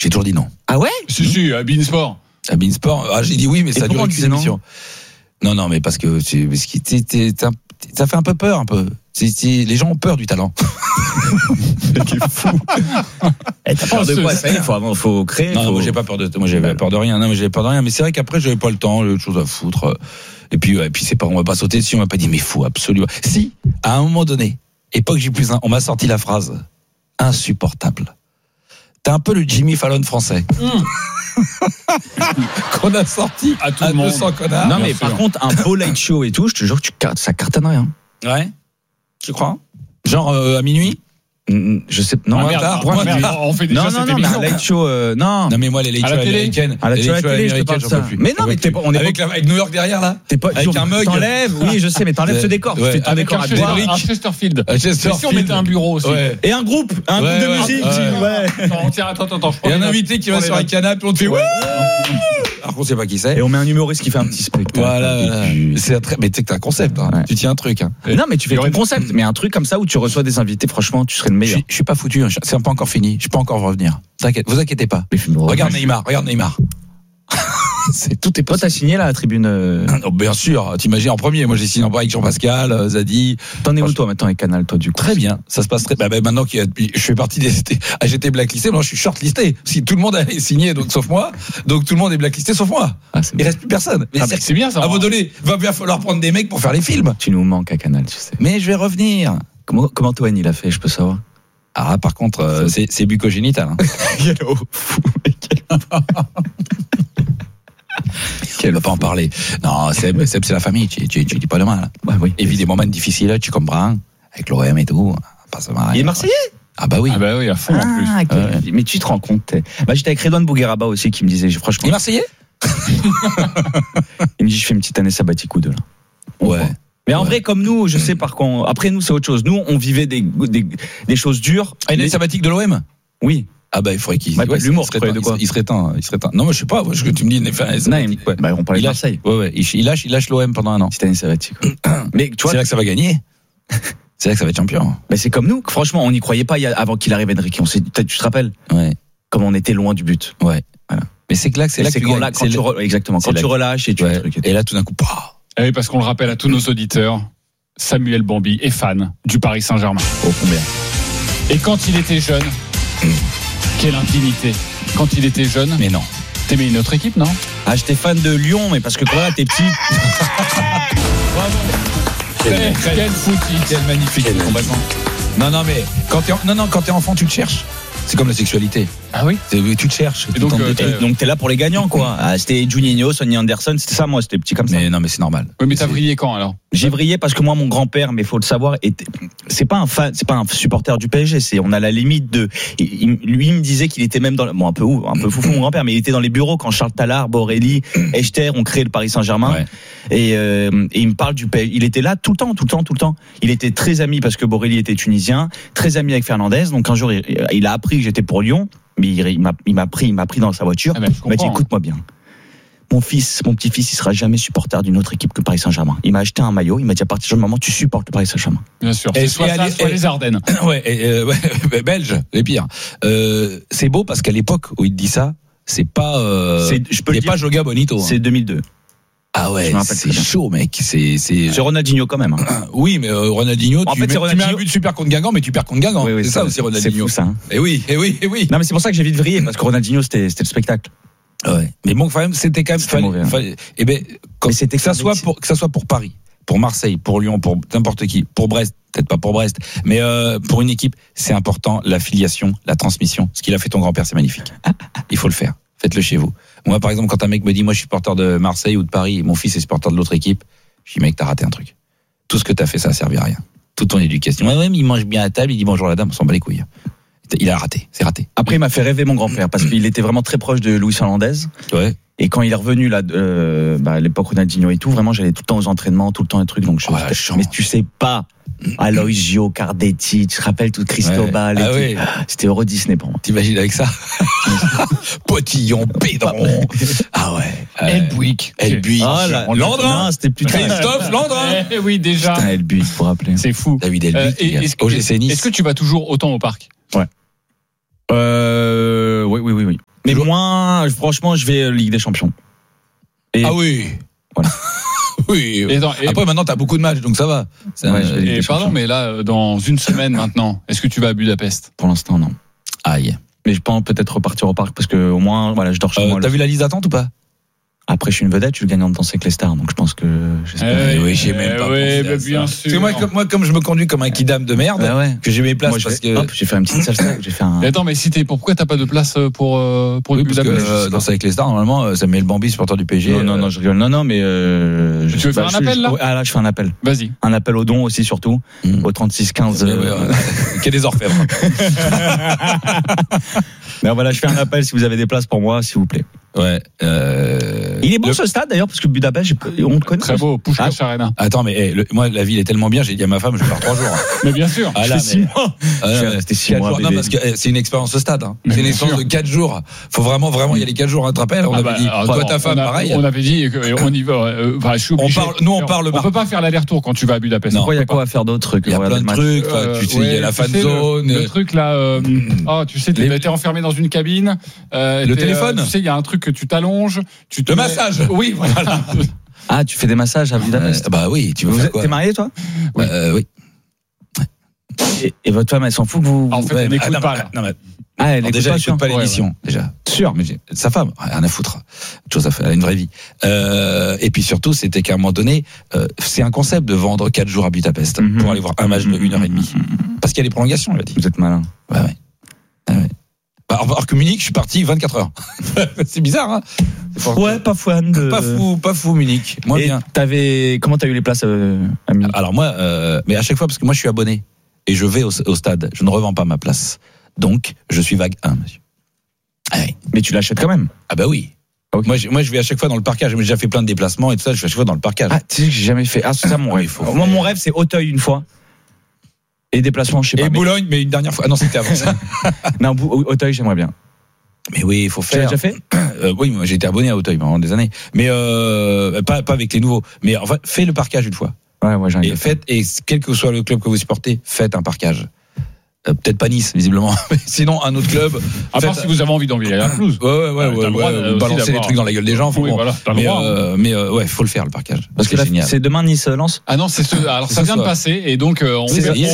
J'ai toujours dit non. Ah ouais? Si, à Beansport. À Beansport, j'ai dit oui, mais ça a duré pourquoi qu'une émission. Non, mais parce que ça fait un peu peur, un peu. Les gens ont peur du talent. T'es fou. T'as peur de quoi? Ça y est, faut créer. Non, moi j'ai pas peur de. Moi j'avais peur de rien. Non, mais j'avais peur de rien. Mais c'est vrai qu'après j'avais pas le temps, j'avais autre chose à foutre. Et puis c'est pas, on va pas sauter dessus. On m'a pas dit mais fou absolument. Si, à un moment donné, époque J+1, on m'a sorti la phrase insupportable. T'es un peu le Jimmy Fallon français. Qu'on a sorti à tout le monde. 200 connards. Non, mais par contre, un beau late show et tout, je te jure que ça cartonne rien. Ouais. Tu crois? Genre à minuit? Je sais non, on fait déjà cette émission. Mais un late show non mais moi les late shows américaines, à la télé, je te parle de ça. Mais non, mais on est avec New York derrière là. T'es pas avec un mug. T'enlèves, oui, je sais, mais t'enlèves ce décor. Tu fais ton décor à bois. Un Chesterfield. Et si on mettait un bureau aussi. Et un groupe de musique. Attends. Et un invité qui va sur un canapé, on te fait ouais. Alors on sait pas qui c'est. Et on met un humoriste qui fait un petit spectacle. Voilà. C'est très, mais tu sais que t'as un concept. Tu tiens un truc. Non, mais tu fais ton concept. Mais un truc comme ça où tu reçois des invités, franchement, tu serais le meilleur. Je suis pas foutu. C'est pas encore fini. Je peux encore revenir. Vous inquiétez pas. Regarde Neymar. Tout est toi, t'as signé là, à la tribune. Non, bien sûr. T'imagines en premier. Moi, j'ai signé en avec Jean-Pascal, Zadi. T'en es où toi maintenant avec Canal, toi du coup? Très bien. Ça se passe très. Maintenant que je fais partie des. J'étais blacklisté. Maintenant, je suis shortlisté. Si tout le monde a signé, donc sauf moi, donc tout le monde est blacklisté sauf moi. Il reste plus personne. Mais c'est bien ça. À un moment donné, va bien falloir prendre des mecs pour faire les films. Tu nous manques à Canal, tu sais. Mais je vais revenir. Comment Toen il a fait, je peux savoir? Ah, par contre, c'est bucogénital. Fou. On ne va pas en parler. Non, Seb, c'est la famille. Tu dis pas le mal. Ouais, oui. Et vit des moments difficiles, tu comprends, avec l'OM et tout. Il est Marseillais? Ah bah oui. À fond en plus. Mais tu te rends compte. J'étais avec Redouane Bougueraba aussi qui me disait, franchement. Il est Marseillais? Il me dit, je fais une petite année sabbatique ou deux là. Ouais. Mais en vrai, comme nous, je sais par contre. Après nous, c'est autre chose. Nous, on vivait des choses dures. Une année sabbatique de l'OM? Oui. Ah bah il faudrait qu'il l'humour il serait temps. Non mais je sais pas, ce que tu me dis on parlait de Marseille. Ouais, il lâche l'OM pendant un an. C'était une sabbatique. Mais tu vois, c'est là que ça va gagner. C'est là que ça va être champion. Mais c'est comme nous, franchement, on n'y croyait pas avant qu'il arrive Enrique. Tu te rappelles? Ouais. Comme on était loin du but. Ouais. Voilà. Mais c'est là que exactement, quand tu relâches et tu fais truc. Et là tout d'un coup, oui, parce qu'on le rappelle à tous nos auditeurs, Samuel Bambi est fan du Paris Saint-Germain. Oh combien? Et quand il était jeune, quelle indignité. Quand il était jeune. Mais non. T'aimais une autre équipe, non? Ah, j'étais fan de Lyon, mais parce que voilà, t'es petit. Bravo. Quel footy. Quel magnifique. Non, mais quand t'es enfant, tu te cherches. C'est comme la sexualité. Ah oui? Tu te cherches. Et donc t'es là pour les gagnants, quoi. C'était Juninho, Sonny Anderson, c'était ça, moi, c'était petit comme ça. Mais non, mais c'est normal. Oui, mais t'as brillé quand alors? J'ai brillé parce que moi, mon grand-père, mais faut le savoir, c'est pas un fan, c'est pas un supporter du PSG. On a la limite de. Lui, il me disait qu'il était même dans. Bon, un peu foufou, mon grand-père, mais il était dans les bureaux quand Charles Tallard, Borelli, Echter ont créé le Paris Saint-Germain. Ouais. Et il me parle du PSG. Il était là tout le temps. Il était très ami parce que Borelli était tunisien, très ami avec Fernandez. Donc un jour, il a appris que j'étais pour Lyon. Mais il m'a pris dans sa voiture. Il m'a dit, écoute-moi bien. Mon petit-fils, il sera jamais supporter d'une autre équipe que Paris Saint-Germain. Il m'a acheté un maillot. Il m'a dit, à partir du moment où tu supportes le Paris Saint-Germain. Bien sûr. Et soit les Ardennes. Ouais, belge, les pires. C'est beau parce qu'à l'époque où il dit ça, c'est pas, pas Joga Bonito. C'est 2002. Ah ouais, c'est chaud, mec. C'est Ronaldinho quand même. Oui, mais Ronaldinho, tu mets un but super contre Guingamp, mais tu perds contre Guingamp. Oui, c'est ça aussi Ronaldinho. C'est fou ça. Et oui. Non, mais c'est pour ça que j'ai vite vrillé parce que Ronaldinho, c'était le spectacle. Ouais. Mais bon, quand même, c'était quand même. Que ça soit pour Paris, pour Marseille, pour Lyon, pour n'importe qui, pour Brest, peut-être pas pour Brest, mais pour une équipe, c'est important la filiation, la transmission. Ce qu'il a fait ton grand-père, c'est magnifique. Il faut le faire. Faites-le chez vous. Moi, par exemple, quand un mec me dit, moi, je suis supporter de Marseille ou de Paris, et mon fils est supporter de l'autre équipe, je dis, mec, t'as raté un truc. Tout ce que t'as fait, ça a servi à rien. Toute ton éducation. Ouais, mais il mange bien à table, il dit bonjour à la dame, on s'en bat les couilles. Il a raté, c'est raté. Après, il m'a fait rêver mon grand-père, parce qu'il était vraiment très proche de Luis Fernandez. Ouais. Et quand il est revenu, là, à l'époque Ronaldinho et tout, vraiment, j'allais tout le temps aux entraînements, tout le temps les trucs, donc mais tu sais pas. Aloisio, Cardetti, tu te rappelles tout Cristobal, c'était Euro Disney pour moi. T'imagines avec ça? Potillon, Pédron. Ah ouais. Elbuik. Landrin. C'était plus Christophe Landrin. Oui, déjà. Putain, Elbuik, pour rappeler. C'est fou. David Elbuik. Est-ce que tu vas toujours autant au parc? Ouais. Oui. Mais moins, franchement, je vais Ligue des Champions. Ah oui. Voilà. Oui. Après, maintenant, t'as beaucoup de matchs, donc ça va. Et pardon, mais là, dans une semaine maintenant, est-ce que tu vas à Budapest ? Pour l'instant, non. Aïe. Mais je pense peut-être repartir au parc parce que au moins, voilà, je dors chez moi. T'as vu la liste d'attente ou pas ? Après, je suis une vedette, je suis le gagnant de Danser avec les stars, donc je pense que. Oui, j'ai même pas. Oui, bien sûr. Parce que moi, comme je me conduis comme un kidam de merde, que j'ai mes places parce que. Hop, j'ai fait une petite salsa. Mais attends, mais pourquoi t'as pas de place pour Budapest ? Danser avec les stars, normalement, ça met le Bambi supporter du PSG. Non, je rigole. Non, mais. Tu veux faire un appel là ? Ah là, je fais un appel. Vas-y. Un appel au don aussi, surtout. Au 36 15. Qu'il y a des orfèvres. Mais voilà, je fais un appel si vous avez des places pour moi, s'il vous plaît. Ouais. Il est bon ce stade d'ailleurs parce que Budapest, on te connaît. Très beau, Puskás Arena. Attends, mais moi la ville est tellement bien, j'ai dit à ma femme, je vais faire 3 jours. Mais bien sûr. Ah là, 6 mois. C'était 6 mois. Non, parce que c'est une expérience au stade. C'est une expérience de 4 jours. Faut vraiment y aller 4 jours. Tu te rappelles ? On avait dit. Toi, ta femme, pareil. On avait dit qu'on y va. Enfin, je suis obligé. On parle. On peut pas faire l'aller-retour quand tu vas à Budapest. Il y a quoi à faire d'autre ? Il y a plein de trucs. Tu sais, il y a la fan zone. Le truc là. Tu sais, t'es enfermé dans une cabine. Le téléphone. Tu sais, il y a un truc que tu t'allonges. Le massage. Oui, voilà. Ah, tu fais des massages à Budapest ? Bah oui, tu veux faire quoi ? T'es marié, toi ? Oui. Et votre femme, elle s'en fout que vous. En fait, elle n'écoute pas là. Elle écoute pas l'émission. Déjà. Sûr. Mais sa femme, rien à foutre. Autre chose à faire. Elle a une vraie vie. Et puis surtout, c'était qu'à un moment donné, c'est un concept de vendre 4 jours à Budapest pour aller voir un match de 1h30. Parce qu'il y a les prolongations, elle a dit. Vous êtes malin. Ouais. Alors que Munich, je suis parti 24 heures. C'est bizarre, hein ? Ouais, pas fan. Pas fou, Munich. Moi, bien. Comment t'as eu les places à Munich ? Alors moi, mais à chaque fois, parce que moi, je suis abonné et je vais au stade. Je ne revends pas ma place. Donc, je suis vague 1, monsieur. Ouais. Mais tu l'achètes quand même ? Ah bah oui. Okay. Moi, je vais à chaque fois dans le parcage. J'ai déjà fait plein de déplacements et tout ça. Je vais à chaque fois dans le parcage. Ah, tu sais que j'ai jamais fait. Ah, c'est ça mon rêve. Moi, mon rêve, c'est Auteuil une fois. Et déplacements, je sais pas. Et Boulogne, mais une dernière fois. Ah non, c'était avant ça. Non, Auteuil, j'aimerais bien. Mais oui, il faut faire. Tu l'as déjà fait ? Oui, moi j'ai été abonné à Auteuil pendant des années. Mais pas avec les nouveaux. Mais enfin, fais le parquage une fois. Ouais, j'en ai fait. Et quel que soit le club que vous supportez, faites un parquage. Peut-être pas Nice, visiblement. Mais sinon, un autre club. À part si vous avez envie d'envoyer la pelouse. Ouais. Balancer des trucs dans la gueule des gens. Oui, voilà, mais faut le faire, le parquage. Parce que c'est demain Nice-Lens. Ah non, alors ça vient de passer. Et donc, on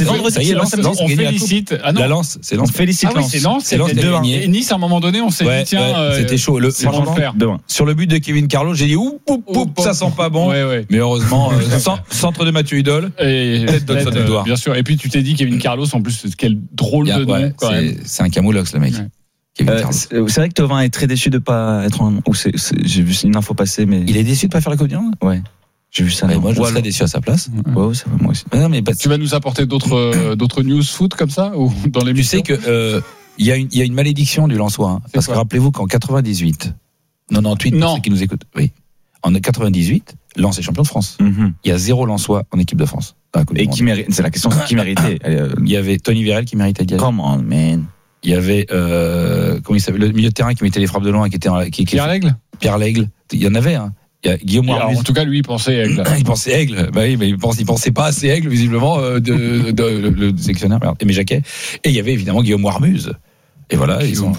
félicite. La Lens, c'est Lens. On félicite Lens. C'est Lens. Et Nice, à un moment donné, on s'est dit, tiens. C'était chaud. Sur le but de Kevin Carlos, j'ai dit, ça sent pas bon. Mais heureusement, centre de Mathieu Hudol. Tête d'Edouard. Bien sûr. Et puis, tu t'es dit, Kevin Carlos, en plus, quel drôle de nom, quand même. C'est un camoulox, le mec. C'est vrai que Thauvin est très déçu de pas être j'ai vu une info passer, mais. Il est déçu de pas faire la Coupe du Monde ? Ouais. J'ai vu ça. Moi, je serais déçu à sa place. Ouais, ça va, moi aussi. Non, mais tu vas nous apporter d'autres news foot comme ça ou dans les. Tu sais que il y a une malédiction du Lensois. Hein, parce que rappelez-vous qu'en 98, 98, pour ceux qui nous écoutent. Oui. En 98, Lens est champion de France. Il y a 0 Lensois en équipe de France. Et qui mérite, c'est la question, c'est qui méritait. Il y avait Tony Vérel qui méritait d'y aller. Come on, man. Il y avait, comment il s'appelle, le milieu de terrain qui mettait les frappes de loin, Pierre Lègle. Pierre Lègle. Il y en avait, hein. Il y a Guillaume Warmus. En tout cas, lui, il pensait Aigle. Il pensait Aigle. Bah oui, mais il pensait pas assez Aigle, visiblement, le sélectionneur, Aimé Jacquet. Et il y avait évidemment Guillaume Warmus. Et voilà,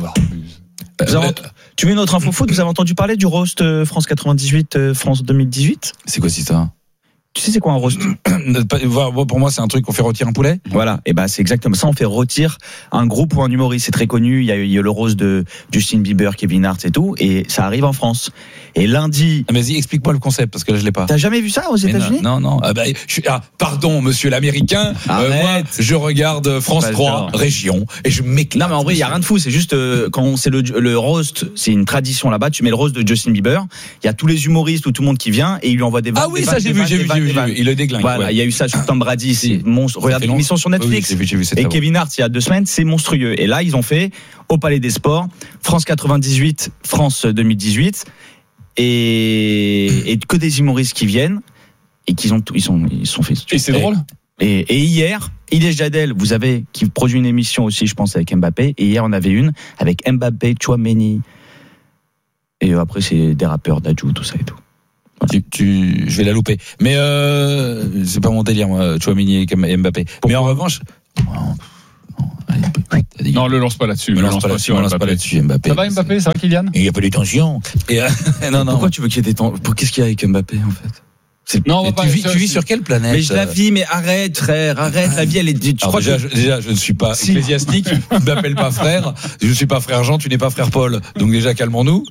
tu veux une autre info foot ? Vous avez entendu parler du roast France 98, France 2018 ? C'est quoi ça ? Tu sais c'est quoi un roast ? Pour moi, c'est un truc qu'on fait rôtir un poulet. Voilà, et c'est exactement ça. On fait rôtir un groupe ou un humoriste. C'est très connu. Il y a le roast de Justin Bieber, Kevin Hart et tout, et ça arrive en France. Et lundi. Mais vas-y, explique-moi le concept parce que là je l'ai pas. T'as jamais vu ça aux États-Unis ? Non. Pardon, monsieur l'américain. Moi, je regarde France 3 région et je m'éclate. Non, mais en vrai, il y a rien de fou. C'est juste quand c'est le roast, c'est une tradition là-bas. Tu mets le roast de Justin Bieber. Il y a tous les humoristes ou tout le monde qui vient et il lui envoie des vannes. Ah oui, ça j'ai vu. Il le déglingue. Voilà, il y a eu ça sur Tom Brady. C'est monstre. Regarde l'émission sur Netflix. Et Kevin Hart, il y a 2 semaines, c'est monstrueux. Et là, ils ont fait au Palais des Sports France 98, France 2018. Et que des humoristes qui viennent et ils sont faits. Et c'est drôle. Et hier, Ilej Jadel, qui produit une émission aussi, je pense, avec Mbappé. Et hier, on avait une avec Mbappé, Tchouaméni. Et après, c'est des rappeurs d'Adjou, tout ça et tout. Voilà. Je vais la louper. Mais c'est pas mon délire, moi, Tchouaméni et Mbappé. Pourquoi ? Mais en revanche, Non, le lance pas là-dessus. Me lance pas là-dessus, Mbappé. Ça va Mbappé, ça va Kylian? Il n'y a pas de tension. Non. Pourquoi tu veux qu'il y ait des tensions? Qu'est-ce qu'il y a avec Mbappé en fait? Non, tu vis sur quelle planète? Mais je la vis, mais arrête, frère, arrête. La vie, elle est. Déjà, je ne suis pas ecclésiastique. Ne m'appelle pas frère. Je ne suis pas frère Jean. Tu n'es pas frère Paul. Donc déjà, calmons-nous.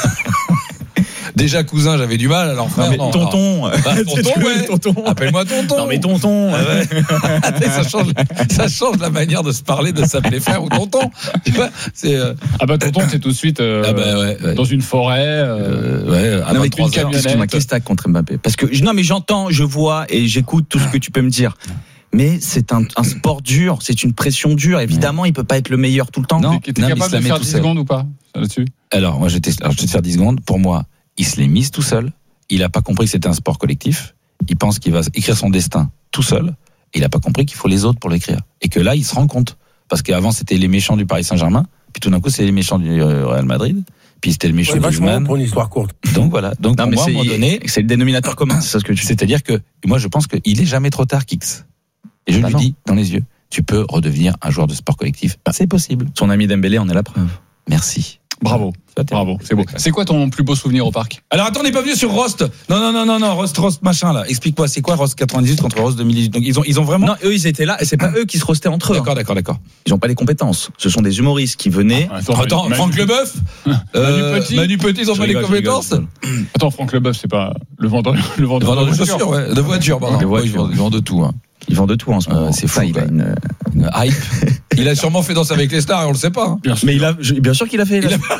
Déjà cousin, j'avais du mal. Alors frère, non. Tonton. Tonton. Appelle-moi tonton. Non mais tonton. Ouais. ça change la manière de se parler, de s'appeler frère ou tonton. Tu vois, c'est. Ah bah tonton, c'est tout de suite dans une forêt. À 23 heures. Qu'est-ce que t'as contre Mbappé? Parce que non mais j'entends, je vois et j'écoute tout ce que tu peux me dire. Mais c'est un sport dur, c'est une pression dure. Évidemment, il peut pas être le meilleur tout le temps. Non, t'es capable de faire 10 secondes ou pas là-dessus? Alors moi, je vais te faire 10 secondes. Pour moi, il se l'est mise tout seul. Il a pas compris que c'était un sport collectif. Il pense qu'il va écrire son destin tout seul. Il a pas compris qu'il faut les autres pour l'écrire. Et que là, il se rend compte. Parce qu'avant, c'était les méchants du Paris Saint-Germain. Puis tout d'un coup, c'est les méchants du Real Madrid. Puis c'était le méchant du Griezmann. Pour une histoire courte. Donc voilà. Donc pour moi, à un moment donné, c'est le dénominateur commun. C'est ça ce que tu. C'est-à-dire que moi, je pense qu'il est jamais trop tard, Kix. Et je lui dis dans les yeux, tu peux redevenir un joueur de sport collectif. C'est possible. Son ami Dembélé en est la preuve. Merci. Bravo, c'est beau. C'est quoi ton plus beau souvenir au parc? Alors attends, on n'est pas venu sur Rost. Non, Rost machin là. Explique-moi, c'est quoi Rost 98 contre Rost 2018? Donc ils ont vraiment. Non, eux ils étaient là et c'est pas eux qui se rostaient entre eux. D'accord. Ils ont pas les compétences. Ce sont des humoristes qui venaient. Attends, Franck Leboeuf, Manu Petit, ils ont pas les compétences. Attends, Franck Leboeuf, c'est pas le vendeur de chaussures, ouais, de voitures, pardon. Ils vendent de tout. Ils vendent de tout en ce moment. C'est fou. Il a une hype. Il a sûrement fait Danse avec les stars et on le sait pas. Mais bien sûr qu'il a fait.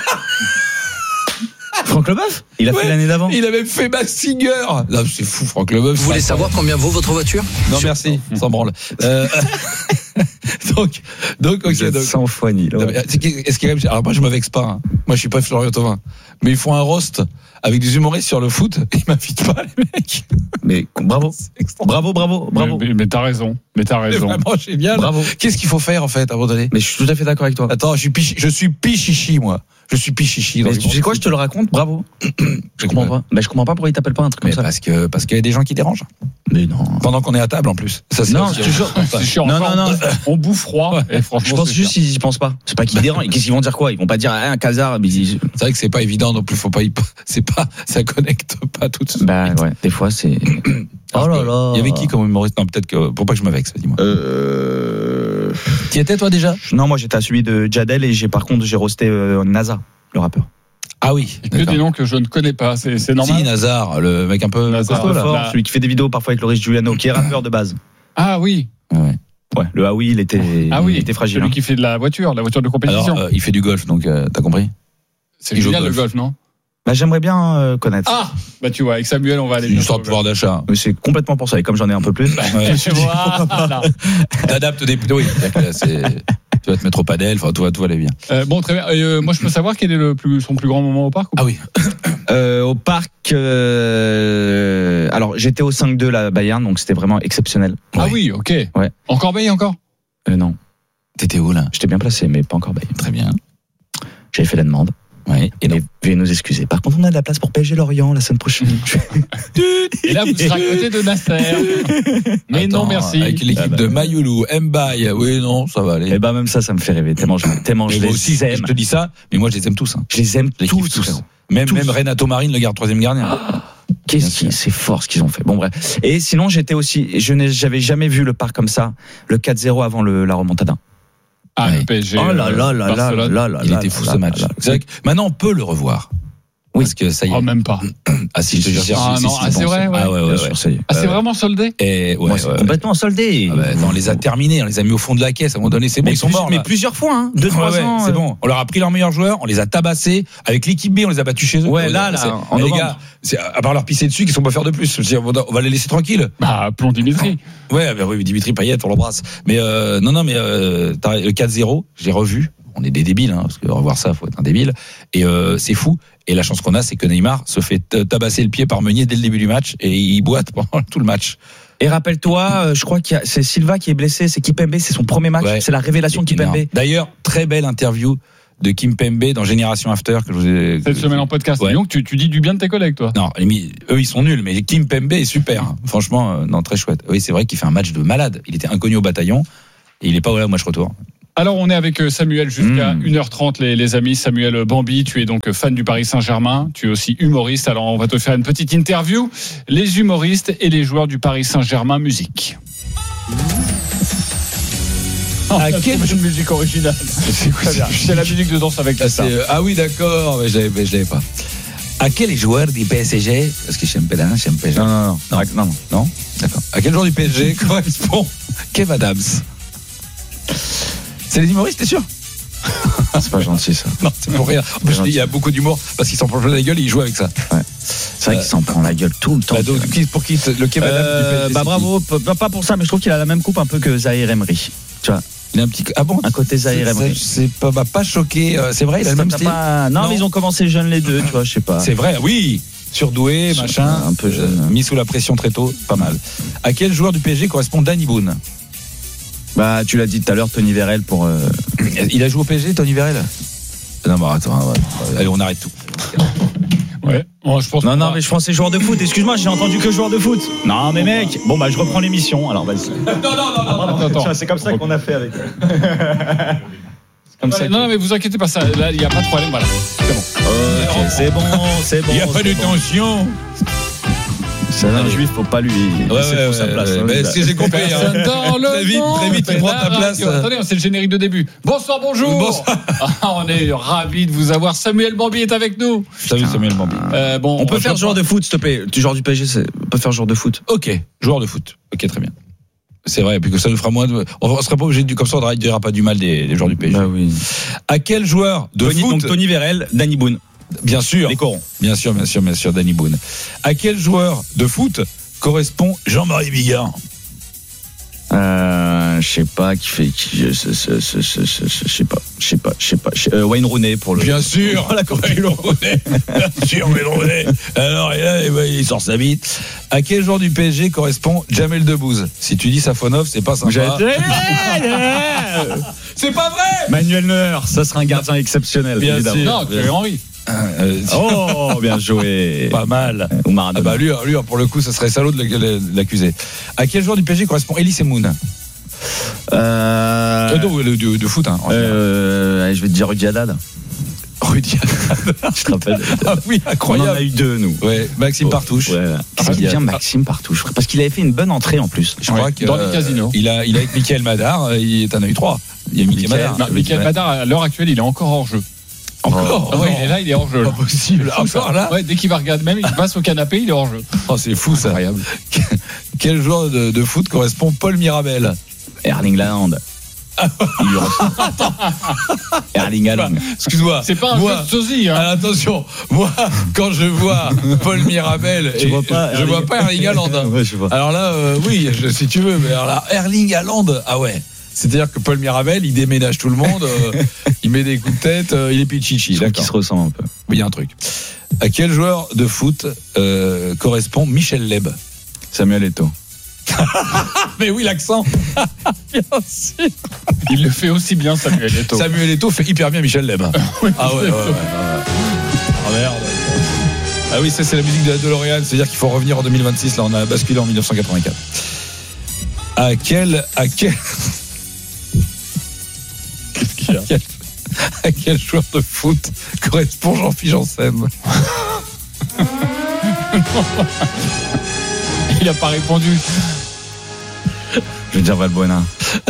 Franck Leboeuf, il a fait l'année d'avant. Il a même fait Max Singer. Non, c'est fou, Franck Leboeuf. Vous voulez savoir combien vaut votre voiture? Non, merci. Sans branle. Donc, ok. Sans foi ni. Est-ce qu'il y a... Alors moi, je me vexe pas. Moi, je suis pas Florian Thauvin. Mais ils font un roast avec des humoristes sur le foot. Ils m'invitent pas, les mecs. Mais bravo. Mais t'as raison. C'est vraiment génial. Bravo. Qu'est-ce qu'il faut faire, en fait, à un moment donné? Mais je suis tout à fait d'accord avec toi. Attends, je suis pichichi, moi. Je suis pichichi. Mais tu sais quoi, je te le raconte, bravo. Je comprends pas. Mais je comprends pas pourquoi ils t'appellent pas un truc comme ça. Parce qu'il y a des gens qui dérangent. Mais non. Pendant qu'on est à table, en plus. Ça, c'est non, toujours. C'est chiant. Non. On bouffe froid. Et franchement, je pense juste qu'ils y pensent pas. C'est pas qu'ils dérangent. Qu'est-ce qu'ils vont dire quoi? Ils vont pas dire un casar. C'est vrai que c'est pas évident non plus. Faut pas. Ça connecte pas tout de suite. Bah ouais. Des fois, c'est. Oh là là. Il y avait qui comme humoriste? Non, peut-être que. Pour pas que je me vexe, dis-moi. T'y étais toi déjà? Non, moi j'étais à celui de Jadel et j'ai roasté NASA, le rappeur. Ah oui. Que des noms que je ne connais pas, c'est normal. Si, Nazar, le mec un peu costaud, là. Celui qui fait des vidéos parfois avec Loris Giuliano, qui est rappeur de base. Ah oui. Ouais, le ah oui, il était fragile. Celui qui fait de la voiture de compétition. Alors, il fait du golf, donc t'as compris? C'est génial le golf, non? Bah, j'aimerais bien connaître. Ah, bah tu vois, avec Samuel, on va aller. Une histoire de pouvoir d'achat. Mais c'est complètement pour ça. Et comme j'en ai un peu plus, tu vois, t'adaptes des. Oui, tu vas te mettre au padel. Enfin, tout va aller bien. Bon, très bien. Moi, je peux savoir quel est son plus grand moment au parc? Ah oui. Au parc. Alors, j'étais au 5-2 la Bayern, donc c'était vraiment exceptionnel. Ah oui, ok. Ouais. Encore Bay, encore? Non. T'étais où là? J'étais bien placé, mais pas encore Bay. Très bien. J'avais fait la demande. Oui. Et veuillez nous excuser. Par contre, on a de la place pour PSG Lorient la semaine prochaine. Et là, vous serez à côté de Nasser. Mais non, merci. Avec l'équipe de Mayoulou, Mbaye. Oui, non, ça va aller. Et bah, même ça me fait rêver. Tellement je les aussi, aime. Je te dis ça, mais moi, je les aime tous. Je les aime tous. Même Renato Marine, le troisième gardien. C'est fort ce qu'ils ont fait. Bon, bref. Et sinon, j'avais jamais vu le parc comme ça. Le 4-0 avant la remontada. Ah, le PSG. Oh là là. Il était fou ce match. C'est vrai que maintenant, on peut le revoir. Oui. Parce que ça y est. Oh, même pas. Ah, si, je te jure. Ah, non, c'est vrai, ouais. Ah, ouais. Ah, c'est vraiment soldé? Et, ouais, c'est complètement soldé. Ah, bah, on les a terminés, on les a mis au fond de la caisse. À un moment donné, c'est bon, ils sont morts. Mais plusieurs fois, hein. 2-3 ans. C'est bon. On leur a pris leurs meilleurs joueurs, on les a tabassés. Avec l'équipe B, on les a battus chez eux. Ouais, là. Les gars, à part leur pisser dessus, qu'ils sont pas faire de plus. On va les laisser tranquilles. Bah, plomb Dimitri. Ouais, bah oui, Dimitri Payet, on l'embrasse. Mais, non, mais, le 4-0, j'ai revu. On est des débiles, parce que revoir ça, faut être un débile. Et c'est fou. Et la chance qu'on a, c'est que Neymar se fait tabasser le pied par Meunier dès le début du match et il boite pendant tout le match. Et rappelle-toi, je crois c'est Silva qui est blessé, c'est Kimpembe, c'est son premier match, c'est la révélation de Kimpembe. D'ailleurs, très belle interview de Kimpembe dans Génération After que je vous ai... Cette semaine en podcast. Ouais. Donc tu dis du bien de tes collègues, toi. Non, eux ils sont nuls, mais Kimpembe est super. Franchement, non, très chouette. Oui, c'est vrai qu'il fait un match de malade. Il était inconnu au bataillon et il est pas là, moi je retourne. Alors on est avec Samuel jusqu'à 1h30 les amis. Samuel Bambi, tu es donc fan du Paris Saint-Germain, tu es aussi humoriste. Alors on va te faire une petite interview. Les humoristes et les joueurs du Paris Saint-Germain, musique. Quelle musique originale. C'est la musique de Danse avec la star. Ah oui, d'accord, mais je l'avais pas. À quel joueur du PSG, parce que je suis un peu là, non, d'accord. À quel joueur du PSG correspond Kev Adams? C'est les humoristes, t'es sûr? C'est pas gentil ça. Non, c'est pour rire. En plus, il y a beaucoup d'humour parce qu'ils s'en prennent la gueule et ils jouent avec ça. Ouais. C'est vrai qu'il s'en prend la gueule tout le temps. Pour qui le Kev Adams du PSG? Bravo, pas pour ça, mais je trouve qu'il a la même coupe un peu que Zahir Emery. Tu vois. Il a un petit un côté Zahir Emery. C'est pas choqué. C'est vrai, il a le même style. Non, mais ils ont commencé jeunes les deux, tu vois, je sais pas. C'est vrai, oui. Surdoué, machin. Un peu jeune. Mis sous la pression très tôt, pas mal. À quel joueur du PSG correspond Danny Boone? Bah, tu l'as dit tout à l'heure, Tony Vérel pour. Il a joué au PSG, Tony Vérel? Non, mais attends, allez, on arrête tout. Ouais. Oh, je pense non, mais je pensais joueur de foot. Excuse-moi, j'ai entendu que joueur de foot. Non, mais mec. Bon, bah, je reprends l'émission. Alors, vas-y. Non. Attends. C'est comme ça qu'on a fait avec. Non, mais vous inquiétez pas, ça. Là, il n'y a pas de problème. Voilà. C'est bon. Ok, c'est bon. Il n'y a pas de tension. C'est un juif, faut pas lui laisser sa place. Ce que j'ai compris. Très vite, il prend ta place. Attendez, c'est le générique de début. Bonsoir, bonjour. On est ravis de vous avoir. Samuel Bambi est avec nous. Salut Samuel Bambi. On peut faire joueur de foot, s'il te plaît. Tu joueur du PSG, on peut faire joueur de foot. Ok, joueur de foot. Ok, très bien. C'est vrai, puis que ça nous fera moins de. On serait pas obligé de comme ça, on ne dira pas du mal des joueurs du PSG. Bah oui. À quel joueur de foot? Donc Tony Vérel, Danny Boone. Bien sûr. Les corons. Bien sûr, Danny Boone. À quel joueur de foot correspond Jean-Marie Bigard? Je sais pas Wayne Rooney pour le. Bien sûr. Wayne Rooney. Bien sûr, Wayne Rooney. Alors, il sort sa bite. À quel joueur du PSG correspond Jamel Debbouze? Si tu dis Safonov, c'est pas sympa. C'est pas vrai. Manuel Neuer, ça sera un gardien exceptionnel. Bien évidemment. sûr. Non, Thierry Henry. Oh, bien joué. Pas mal. Lui, pour le coup, ça serait salaud de l'accuser. À quel joueur du PSG correspond Elie Semoun? De foot, hein. Je vais te dire Rudy Haddad. Je te rappelle. Ah oui, incroyable. On en a eu deux, nous. Ouais, Maxime Partouche. Ouais. Qu'est-ce qu'il vient Maxime Partouche? Parce qu'il avait fait une bonne entrée en plus. Je crois que dans les casinos. Il a avec Michael Madar, t'en as eu 3. Il y a Michael Madar. Michael Madar, à l'heure actuelle, il est encore hors jeu. Encore? Ouais, il est là, il est hors jeu. Pas possible. Encore là? Ouais, dès qu'il va regarder, même il passe au canapé, il est hors jeu. Oh, c'est fou ça. Incroyable. Quel joueur de foot correspond Paul Mirabel? Erling Haaland. Erling Haaland. Excuse-moi. C'est pas un jeu de sosie, hein. Alors, attention, moi, quand je vois Paul Mirabel, je vois pas Erling Haaland. Ouais, je vois. Alors là, oui, si tu veux, mais alors là, Erling Haaland, ah ouais. C'est-à-dire que Paul Mirabel, il déménage tout le monde, il met des coups de tête, il est pichichi. D'accord. Qui se ressent un peu. Oui, il y a un truc. À quel joueur de foot correspond Michel Leb? Samuel Eto'o. Mais oui, l'accent. Bien sûr. Il le fait aussi bien, Samuel Eto'o. Samuel Eto'o fait hyper bien Michel Leb. Ah ouais. Ah merde. Ah oui, ça c'est la musique de la DeLorean, c'est-à-dire qu'il faut revenir en 2026. Là, on a basculé en 1984. À quel Qu'est-ce qu'il y a? À quel joueur de foot correspond Jean-Philippe Janssen? Il a pas répondu. Je vais dire Valbuena.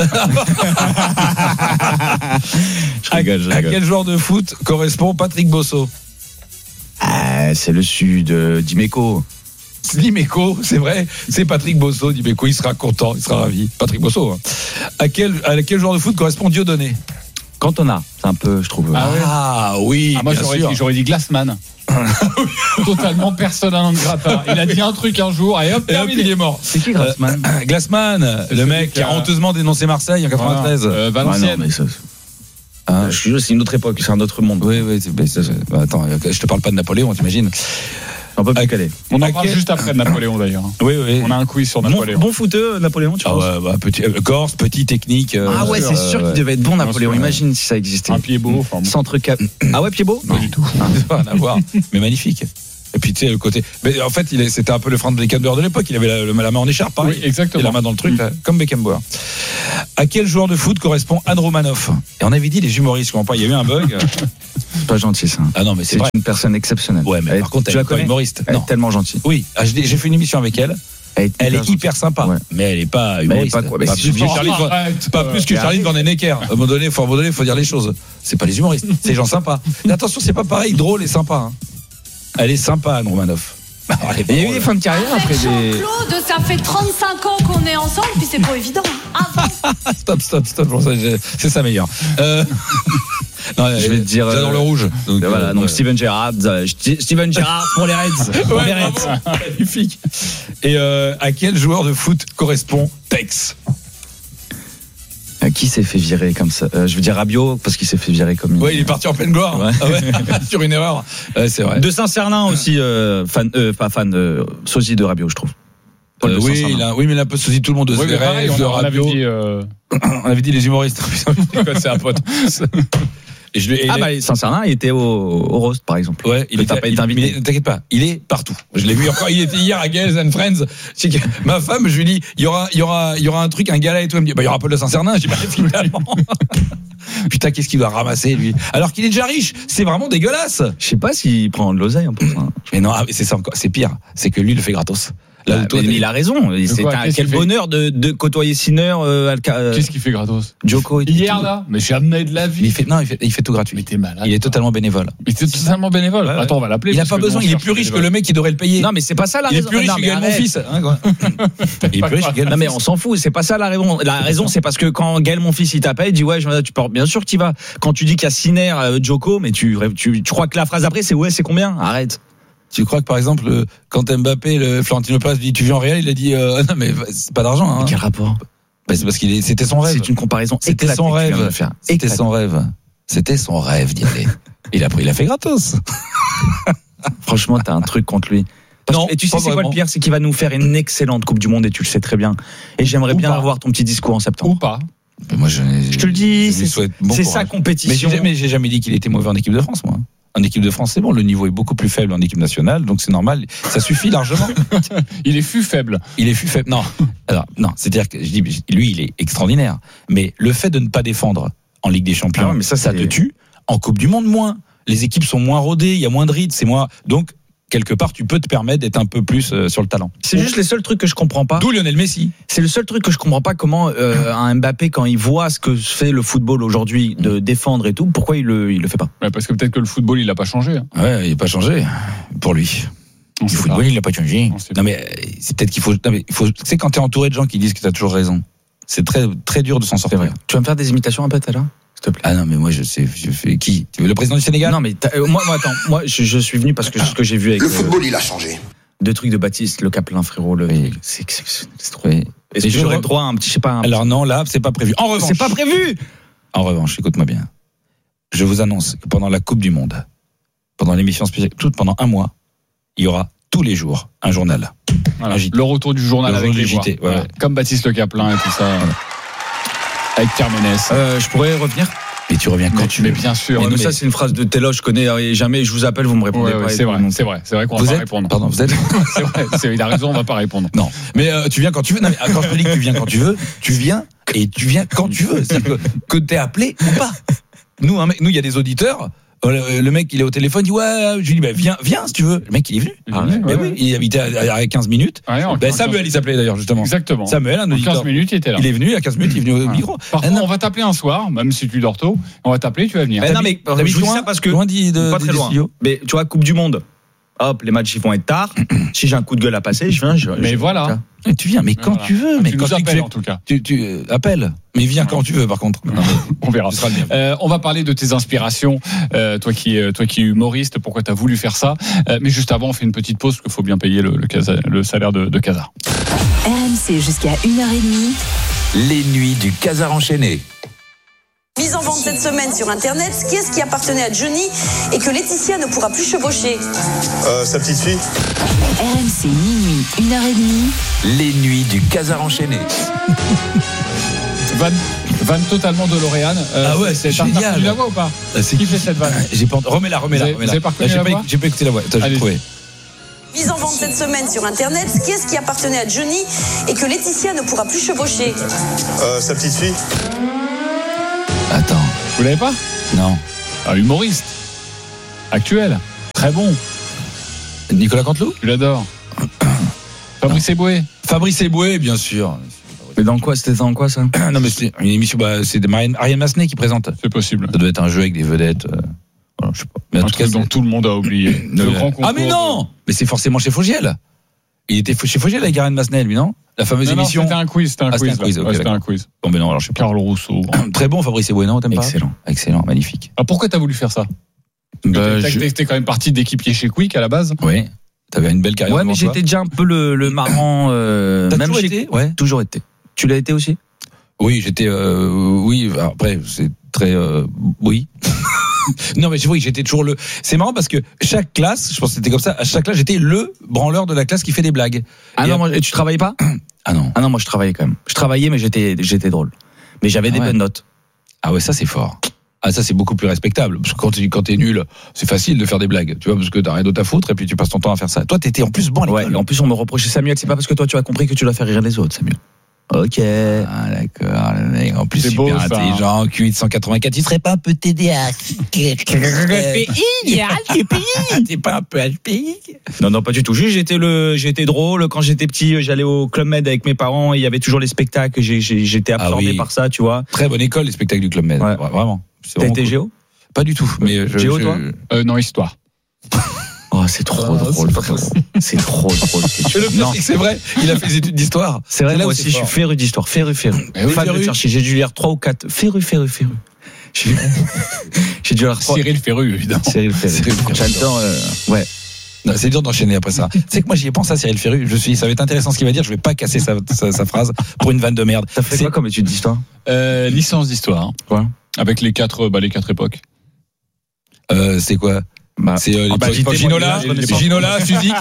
Je rigole. À quel joueur de foot correspond Patrick Bosso? C'est le sud, Dimeco. Dimeco, c'est vrai, c'est Patrick Bosso. Dimeco, il sera content, il sera ravi. Patrick Bosso. Hein. À quel joueur de foot correspond Dieudonné? Cantona, c'est un peu, je trouve. Ah oui, moi j'aurais dit Glassman. Totalement persona non grata. Il a dit un truc un jour et hop, il est mort. C'est qui Glassman? Glassman, le mec qui a honteusement dénoncé Marseille en 93. Valenciennes. Non, mais ça... c'est une autre époque, c'est un autre monde. Oui, attends, je te parle pas de Napoléon, t'imagines? Un peu plus calé. On en parle juste après de Napoléon d'ailleurs. Oui. On a un quiz sur Napoléon. Bon footeux, Napoléon, tu penses? Corse, petit technique. Ouais, c'est sûr qu'il devait être bon, Napoléon. Imagine si ça existait. Un pied beau. Centre cap. Ah ouais, pied beau? Pas du tout. Rien à voir, mais magnifique. Et puis tu sais le côté. Mais en fait, c'était un peu le Franz Beckenbauer de l'époque. Il avait la main en écharpe, pareil. Oui, exactement. Et la main dans le truc, là, comme Beckenbauer. À quel joueur de foot correspond Anne Romanoff? Et on avait dit les humoristes, je comprends pas. Il y a eu un bug. C'est pas gentil ça. Ah non, mais c'est vrai. une personne exceptionnelle. Ouais, mais par contre, tu la connais? Humoriste. Elle est tellement gentille. Oui, j'ai fait une émission avec elle. Elle est hyper sympa, mais elle est pas humoriste. Pas plus que Charline Van Necker. À un moment donné, faut dire les choses. C'est pas les humoristes, c'est les gens sympas. Mais attention, c'est pas pareil, drôle et sympa. Hein. Elle est sympa, Anne Romanoff. Il y a eu des fins de carrière après des. Jean-Claude, ça fait 35 ans qu'on est ensemble, puis c'est pas évident. Stop. C'est ça meilleur. Non, je vais te dire. J'adore le rouge. Donc, voilà, donc Steven Gerrard pour les Reds. Magnifique. Et à quel joueur de foot correspond Tex? Qui s'est fait virer comme ça? Je veux dire Rabiot parce qu'il s'est fait virer comme. Ouais, il est parti en pleine gloire. Ouais. Sur une erreur. C'est vrai. De Saint-Cernin aussi, pas fan, sosie de Rabiot, je trouve. Oui, mais il a un peu sosie tout le monde de Zverev, de Rabiot. On avait dit les humoristes. C'est un pote. Saint-Cernin, il était au Roast, par exemple. Ouais, il était invité. T'inquiète pas, il est partout. Je l'ai vu encore. Il était hier à Gales and Friends. Ma femme, je lui dis, il y aura un truc, un gala et tout. Elle me dit, il y aura Paul de Saint-Cernin. Je dis, finalement. Putain, qu'est-ce qu'il va ramasser, lui? Alors qu'il est déjà riche. C'est vraiment dégueulasse. Je sais pas s'il prend de l'oseille un peu. Mais non, c'est ça encore. C'est pire. C'est que lui, il le fait gratos. Là, il a raison. Quel bonheur de côtoyer Sinner. Qu'est-ce qu'il fait gratos? Djoko hier là, mais jamais de la vie. Il fait tout gratuit. Mais t'es malade. Il est totalement bénévole. Ouais. Attends, on va l'appeler. Il a pas besoin. Il est plus riche que le mec qui devrait le payer. Non, mais c'est pas ça la raison. Il est plus riche que Gaël Monfils. Il est plus riche que Gaël. Non, mais on s'en fout. C'est pas ça la raison. La raison, c'est parce que quand Gaël Monfils il t'appelle, il dit ouais, tu peux. Bien sûr que tu vas. Quand tu dis qu'il y a Sinner, Djoko, mais tu crois que la phrase après c'est ouais, c'est combien? Arrête. Tu crois que par exemple quand Mbappé, Florentino Pérez dit tu viens en Real, il a dit non mais c'est pas d'argent. Hein. Quel rapport? C'est parce c'était son rêve. C'est une comparaison. C'était son rêve. C'était son rêve d'y aller. Il a fait gratos. Franchement, t'as un truc contre lui. Et tu sais c'est quoi le pire, c'est qu'il va nous faire une excellente Coupe du Monde et tu le sais très bien. Et j'aimerais bien avoir ton petit discours en septembre. Ou pas. Mais moi je te le dis, c'est sa compétition. Mais j'ai jamais dit qu'il était mauvais en équipe de France, moi. En équipe de France, c'est bon, le niveau est beaucoup plus faible en équipe nationale, donc c'est normal, ça suffit largement. Il est faible. Non. Alors, non, c'est-à-dire que je dis, lui, il est extraordinaire. Mais le fait de ne pas défendre en Ligue des Champions, mais ça te tue. En Coupe du Monde, moins. Les équipes sont moins rodées, il y a moins de rides, c'est moins. Donc, quelque part, tu peux te permettre d'être un peu plus sur le talent. C'est juste les seuls trucs que je comprends pas. D'où Lionel Messi. C'est le seul truc que je comprends pas, comment un Mbappé, quand il voit ce que fait le football aujourd'hui, de défendre et tout, pourquoi il le fait pas? Ouais, parce que peut-être que le football, il a pas changé. Hein. Ouais, il a pas changé pour lui. Le football, il n'a pas changé. Non mais c'est peut-être qu'il faut. Tu sais, quand t'es entouré de gens qui disent que t'as toujours raison, c'est très très dur de s'en sortir. Tu vas me faire des imitations un peu tout à l'heure? Ah non mais moi je fais qui? Tu veux le président du Sénégal? Non mais moi je suis venu parce que ce que j'ai vu avec le football il a changé. Deux trucs de Baptiste, le Caplin frérot, c'est trop. Est-ce que j'aurais le droit à un petit, je sais pas. Alors non, là c'est pas prévu. En revanche, c'est pas prévu. En revanche, écoute-moi bien. Je vous annonce que pendant la Coupe du Monde, pendant l'émission spéciale, pendant un mois, il y aura tous les jours un journal. Voilà. Le retour du journal avec les JT, voilà. Comme Baptiste Le Caplin et tout ça. Voilà. Avec Carmenès. Je pourrais revenir. Et tu reviens quand tu veux. Mais bien sûr. Mais ça, c'est une phrase de Télo, je connais jamais. Je vous appelle, vous me répondez pas. C'est vrai qu'on va pas répondre. Pardon, vous êtes. C'est vrai, il a raison, on va pas répondre. Non. Mais tu viens quand tu veux. Non, mais quand je te dis que tu viens quand tu veux, tu viens et tu viens quand tu veux. C'est-à-dire que t'es appelé ou pas. Nous, il y a des auditeurs. Le mec, il est au téléphone, il dit ouais, je lui dis viens si tu veux. Le mec, il est venu. Oui, il habitait à 15 minutes. Samuel, il s'appelait d'ailleurs justement. Exactement. Samuel, un auditeur. 15 minutes, il était là. Il est venu à 15 minutes, il est venu au micro. Par contre, on va t'appeler un soir, même si tu dors tôt. On va t'appeler, tu vas venir. Non mais je vous dis ça parce que loin pas très loin. Mais tu vois, Coupe du Monde. Hop, les matchs ils vont être tard. Si j'ai un coup de gueule à passer, je viens. Mais voilà. Mais tu viens, mais quand tu veux. Mais quand tu appelles en tout cas. Tu appelles. Mais viens quand tu veux, par contre. On verra. On va parler de tes inspirations. Toi qui es humoriste, pourquoi t'as voulu faire ça? Mais juste avant, on fait une petite pause parce qu'il faut bien payer le salaire de Casar. RMC jusqu'à 1h30. Les nuits du Casar enchaîné. Mise en vente cette semaine sur Internet, qui est-ce qui appartenait à Johnny et que Laetitia ne pourra plus chevaucher? Sa petite fille. RMC minuit, 1h30. Les nuits du Casar enchaîné. Vanne totalement de L'Oréal. Ah ouais, c'est génial. T'as reconnu la voix ou pas? C'est qui fait cette vanne? Remets-la. Vous avez pas reconnu la voix? J'ai pas écouté la voix. Attends, j'ai trouvé. Mise en vente cette semaine sur Internet, qui est-ce qui appartenait à Johnny et que Laetitia ne pourra plus chevaucher? Sa petite fille. Attends. Vous l'avez pas? Non. Un humoriste. Actuel. Très bon. Nicolas Canteloup? Tu l'adores. Fabrice Eboué. Fabrice Eboué, bien sûr. Mais dans quoi? C'était dans quoi ça? Non, mais c'est une émission, c'est Ariane Massenet qui présente. C'est possible. Ça doit être un jeu avec des vedettes. Voilà, je sais pas. Mais en Un tout cas, truc dont tout le monde a oublié. Le grand concours. Ah, mais non! Mais c'est forcément chez Fogiel. Il était chez Fogiel avec Ariane Massenet, lui, non? La fameuse émission. Non, c'était un quiz. C'était un quiz. Okay, c'était un quiz. Bon, mais non, alors je sais pas. Carl Rousseau. Très bon, Fabrice Eboué, non? T'aimes pas? Excellent, magnifique. Ah, pourquoi t'as voulu faire ça? T'es quand même parti d'équipier chez Quick à la base. Oui. T'avais une belle carrière. Ouais, mais j'étais déjà un peu le marrant. T'as même toujours chez... été? Ouais. Toujours été. Tu l'as été aussi? Oui, j'étais. Oui, après, c'est très. Oui. Non, mais oui, j'étais toujours le. C'est marrant parce que chaque classe, je pense que c'était comme ça, à chaque classe, j'étais le branleur de la classe qui fait des blagues. Ah non, moi, tu travaillais pas? Ah non. Ah non, moi je travaillais quand même. Je travaillais, mais j'étais drôle. Mais j'avais des bonnes notes. Ah ouais, ça c'est fort. Ah, ça c'est beaucoup plus respectable. Parce que quand t'es nul, c'est facile de faire des blagues. Tu vois, parce que t'as rien d'autre à foutre et puis tu passes ton temps à faire ça. Toi, t'étais en plus bon à l'école. Ouais, et en plus on me reprochait, Samuel, c'est pas parce que toi tu as compris que tu dois faire rire les autres, Samuel. Ok. Ah d'accord, le mec en plus c'est super beau, intelligent, Q8 184, il serait pas un peu TDA? T'es pas un peu HPI? Non, pas du tout. Juste, j'étais drôle. Quand j'étais petit, j'allais au Club Med avec mes parents. Il y avait toujours les spectacles. J'étais absorbé par ça, tu vois. Très bonne école, les spectacles du Club Med. Ouais. Vraiment. T'as été Géo? Pas du tout. Mais Géo, toi? Non, histoire. Oh, c'est trop drôle, frérot. C'est trop drôle. C'est vrai, il a fait des études d'histoire. C'est vrai, moi aussi, je suis féru d'histoire. Féru. Fan de Churchill. J'ai dû lire 3 ou 4. Féru. J'ai dû lire Cyril Féru, évidemment. Cyril Féru. J'adore, ouais. Non, c'est dur d'enchaîner après ça. Tu sais que moi j'y ai pensé à Cyril Féru. Ça va être intéressant ce qu'il va dire. Je vais pas casser sa phrase pour une vanne de merde. T'as fait quoi comme étude d'histoire? Licence d'histoire. Quoi? Avec les 4 époques. C'est quoi? C'est l'époque Ginola, Suzik.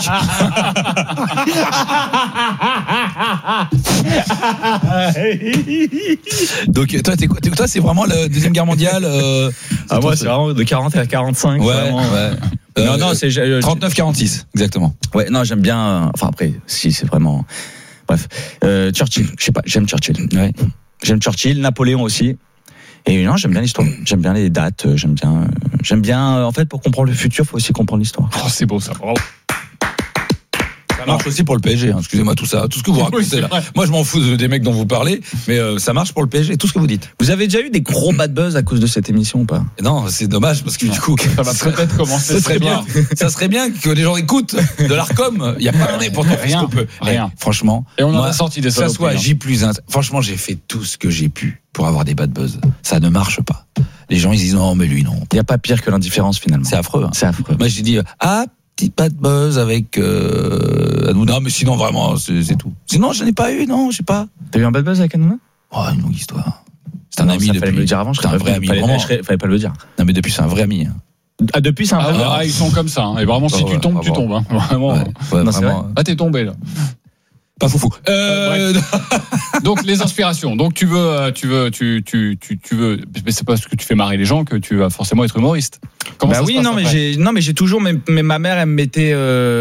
Donc toi c'est vraiment la Deuxième Guerre mondiale. Moi c'est vraiment de 40 à 45. Ouais. Non, c'est 39-46 exactement. Ouais, non, j'aime bien. Enfin après, si c'est vraiment. Bref, Churchill. Je sais pas, j'aime Churchill. Ouais. J'aime Churchill, Napoléon aussi. Et non, j'aime bien l'histoire. J'aime bien les dates. J'aime bien. En fait, pour comprendre le futur, faut aussi comprendre l'histoire. Oh, c'est beau ça. Bravo. Ça marche aussi pour le PSG. Excusez-moi tout ça, tout ce que vous racontez là. Moi, je m'en fous des mecs dont vous parlez, mais ça marche pour le PSG. Tout ce que vous dites. Vous avez déjà eu des gros bad buzz à cause de cette émission ou pas? Non, c'est dommage parce que du coup, ça va peut-être commencer. Ça serait bien que les gens écoutent de l'Arcom. Il y a pas pourtant rien. Franchement. Et on en a sorti des ça soit J+1. Franchement, j'ai fait tout ce que j'ai pu pour avoir des bad buzz. Ça ne marche pas. Les gens ils disent non, mais lui non. Il y a pas pire que l'indifférence finalement. C'est affreux. C'est affreux. Moi j'ai dit petite bad buzz avec Hanouna, mais sinon vraiment c'est tout. Sinon je n'ai pas eu, non, je sais pas. T'as eu un bad buzz avec Hanouna? Oh, une longue histoire. C'est un ami depuis. Fallait me le dire avant. C'est un vrai ami. Fallait pas le dire. Non mais depuis c'est un vrai ami. Ah, depuis c'est un vrai ami. Ils sont comme ça. Et vraiment si tu tombes, tu tombes. Vraiment. Ouais, vraiment. Ah t'es tombé là. Pas foufou. Donc les inspirations. Donc tu veux, mais c'est pas parce que tu fais marrer les gens que tu vas forcément être humoriste. Comment ça se passe mais j'ai toujours, mais ma mère elle me mettait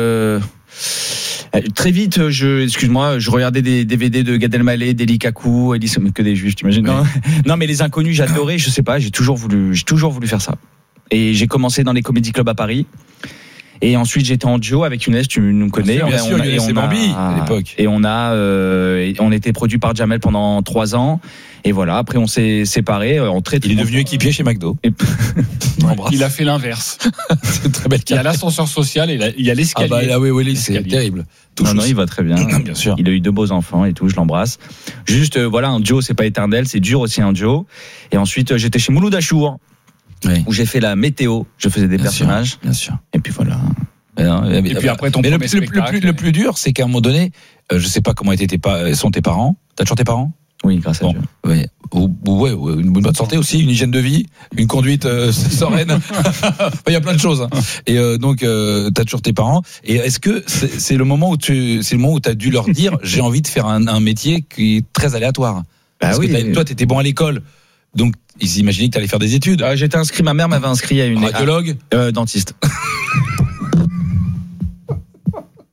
très vite. Excuse-moi, je regardais des DVD de Gad Elmaleh, d'Eli Kakou, que des juifs, t'imagines? Non, mais les inconnus, j'adorais. Je sais pas, j'ai toujours voulu faire ça. Et j'ai commencé dans les comédie clubs à Paris. Et ensuite, j'étais en duo avec Younes, tu nous connais. Bien sûr, Younes et Bambi, à l'époque. Et on était produit par Jamel pendant 3 ans. Et voilà, après, on s'est séparés. Il est devenu équipier chez McDo. Il a fait l'inverse. C'est une très belle carte. Il y a l'ascenseur social et il y a l'escalier. Oui, c'est terrible. Non, il va très bien. Bien sûr. Il a eu 2 beaux enfants et tout, je l'embrasse. Juste, un duo, c'est pas éternel, c'est dur aussi un duo. Et ensuite, j'étais chez Mouloud Achour. Oui. Où j'ai fait la météo, je faisais des personnages. Bien sûr. Et puis voilà. Et puis après ton premier spectacle. Le plus dur, c'est qu'à un moment donné, je sais pas comment sont tes parents. T'as toujours tes parents? Oui, grâce à Dieu. Ouais. Ouais, une bonne santé aussi, une hygiène de vie, une conduite sereine. Il y a plein de choses. Et donc, t'as toujours tes parents. Et est-ce que c'est le moment où t'as dû leur dire, j'ai envie de faire un métier qui est très aléatoire? Parce que toi, t'étais bon à l'école. Donc, ils imaginaient que tu allais faire des études. J'étais inscrit, ma mère m'avait inscrit à une radiologue, dentiste.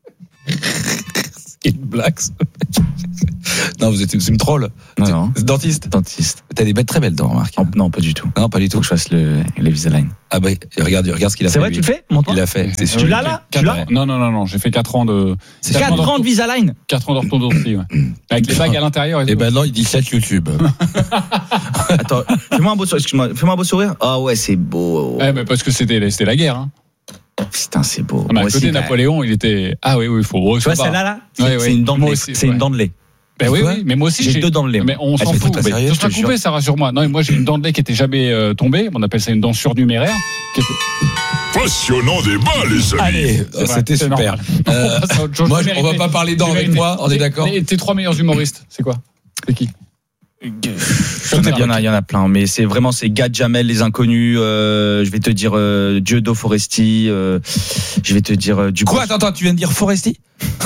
blague. Non, c'est une troll. Non. Dentiste. T'as des bêtes très belles dents, Marc. Non, pas du tout. Non, pas du tout. Faut que je fasse les Visalign. Ah bah regarde ce qu'il a fait. C'est vrai, tu le fais? Montre-moi. Il l'a fait. Tu l'as là? Non. J'ai fait 4 ans de. 4 ans de Visalign. 4 ans d'orthodontie, ouais. Avec les bagues à l'intérieur. Et ben non, il dit 7 YouTube. Attends, fais-moi un beau sourire. Excuse-moi. Fais-moi un beau sourire. Ah ouais, c'est beau. Ouais, mais parce que c'était la guerre, hein. Putain, c'est beau. À côté, Napoléon, il était. Ah oui, il faut. Tu vois, celle-là, là? Ouais, c'est une dent de lait. C'est une dent de lait. Ben oui, mais moi aussi j'ai 2 dents de lait. Mais on s'en fout. Ce sera coupé, ça rassure-moi. Non, mais moi j'ai une dent de lait qui était jamais tombée. On appelle ça une dent surnuméraire. Passionnant débat, les amis. Allez, c'était super. Moi, on va pas parler dents avec moi. On est d'accord. Et tes 3 meilleurs humoristes, c'est quoi? C'est qui? Il y en a plein, mais c'est Gad Jamel, les inconnus. Je vais te dire Dieudo Foresti. Je vais te dire du quoi? Attends, tu viens de dire Foresti?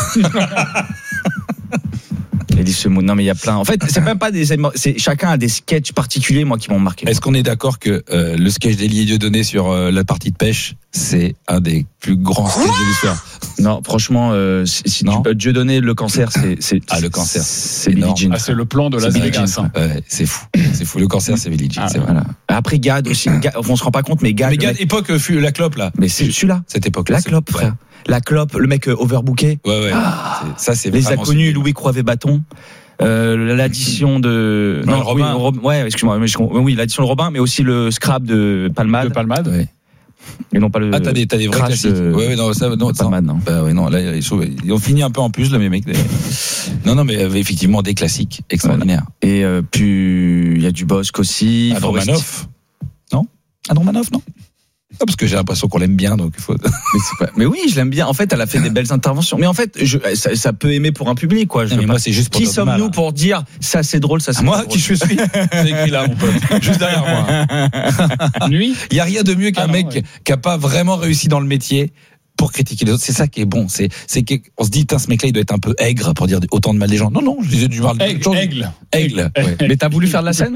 Non, mais il y a plein. En fait, c'est même pas chacun a des sketchs particuliers, moi, qui m'ont marqué. Est-ce qu'on est d'accord que le sketch d'Elie Dieudonné sur la partie de pêche, c'est un des plus grands sketchs de l'histoire? Non, franchement, si non. Dieudonné, le cancer, le cancer, c'est Billie Jean. Ah, c'est le plan de Las Vegas. Ouais, c'est fou. Le cancer, c'est Billie Jean. Voilà. Après, Gad aussi. On se rend pas compte, mais Gad. Mais Gad, époque fut la clope là. Mais c'est celui-là. Cette époque. La clope, frère. La clope, le mec overbooké. Ouais. Ça, c'est les inconnus, Louis Croivet-Bâton. L'addition de. Non, Robin. Ouais, excuse-moi. Oui, l'addition de Robin, mais aussi le scrap de Palmade. Ouais. Et non pas le. Ah, t'as des vrais classiques. Ouais, non, ça, non, Palmade, non. Bah, ouais, non, là, ils ont fini un peu en plus, là, mes mecs. Non, mais effectivement, des classiques extraordinaires. Et puis, il y a du Bosque aussi. Adam Manoff. Non? Adam Manoff, non? Non, parce que j'ai l'impression qu'on l'aime bien, donc il faut. Mais oui, je l'aime bien. En fait, elle a fait des belles interventions. Mais en fait, ça peut aimer pour un public, quoi. Mais moi, c'est juste pour qui sommes-nous pour dire ça c'est drôle, ça c'est moi drôle. Qui je suis. C'est écrit là, mon pote. Juste derrière moi. Lui, il y a rien de mieux qu'un mec qui a pas vraiment réussi dans le métier pour critiquer les autres. C'est ça qui est bon. C'est qu'on se dit, ce mec-là, il doit être un peu aigre pour dire autant de mal des gens. Non, je disais du mal. Aigle. Ouais. Mais t'as voulu faire de la scène?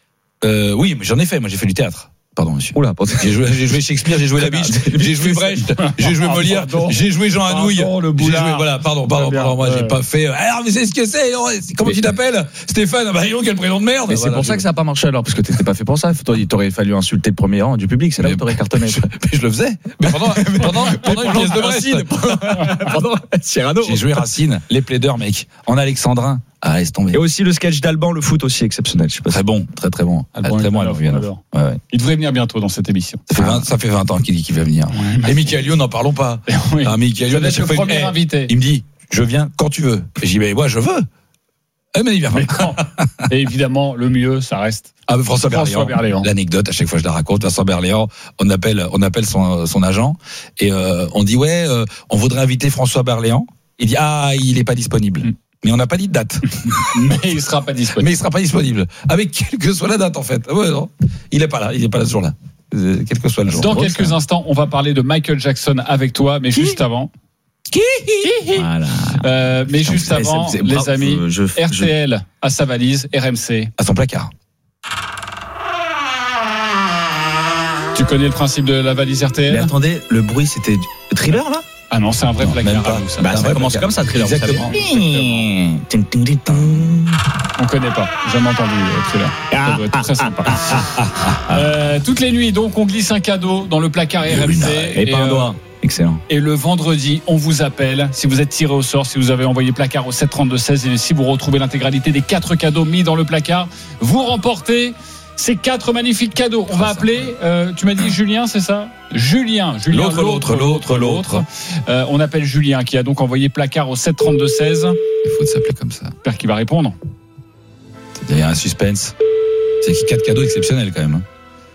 Oui, mais j'en ai fait. Moi, j'ai fait du théâtre. Pardon, monsieur. Oula, j'ai joué Shakespeare, j'ai joué La Biche, j'ai joué Brecht, j'ai joué Molière, j'ai joué Jean Anouilh. Voilà, pardon, moi j'ai pas fait. Alors, mais c'est ce que c'est. Comment tu t'appelles? Stéphane, bah dis donc, quel prénom de merde. Mais c'est pour ça que ça a pas marché alors, parce que t'étais pas fait pour ça. Il t'aurait fallu insulter le premier rang du public, c'est là où t'aurais cartonné. Je le faisais. Mais pendant une pièce de Racine. Pendant Cyrano. J'ai joué Racine, les plaideurs, mec, en alexandrin. Ah, laisse tomber. Et aussi le sketch d'Alban, le foot aussi exceptionnel. Je sais pas. Très bon. Alban, Ouais. Il devrait venir bientôt dans cette émission. Ça fait 20 ans qu'il dit qu'il va venir. Et Michael Youn, n'en parlons pas. Oui. Michael Youn, le premier invité. Il me dit, je viens quand tu veux. Et je dis, mais moi, je veux. Mais il vient pas. Et évidemment, le mieux, ça reste. François Berléand. L'anecdote, à chaque fois je la raconte. Vincent Berléand, on appelle son agent et on dit on voudrait inviter François Berléand. Il dit il est pas disponible. Mais on n'a pas dit de date. Mais il sera pas disponible. Avec quelle que soit la date, en fait. Ouais, non. Il est pas là ce jour-là. Quel que soit le jour. Dans quelques instants, on va parler de Michael Jackson avec toi, mais juste avant. Voilà. Mais juste avant, les amis, RTL à sa valise, RMC à son placard. Tu connais le principe de la valise RTL? Mais attendez, le bruit, c'était Thriller, là? Ah non, c'est un vrai placard. Ça commence comme ça, Thriller. Exactement. On connaît pas. Jamais entendu Thriller. Ça doit être très sympa. Toutes les nuits, donc, on glisse un cadeau dans le placard RMC. Et pas un doigt. Excellent. Et le vendredi, on vous appelle. Si vous êtes tiré au sort, si vous avez envoyé placard au 732-16 et si vous retrouvez l'intégralité des 4 cadeaux mis dans le placard, vous remportez ces 4 magnifiques cadeaux. On va appeler, tu m'as dit Julien, c'est ça? Julien. L'autre. On appelle Julien qui a donc envoyé placard au 732-16. Il faut s'appeler comme ça. J'espère qu'il va répondre. Il y a un suspense. C'est 4 cadeaux exceptionnels quand même.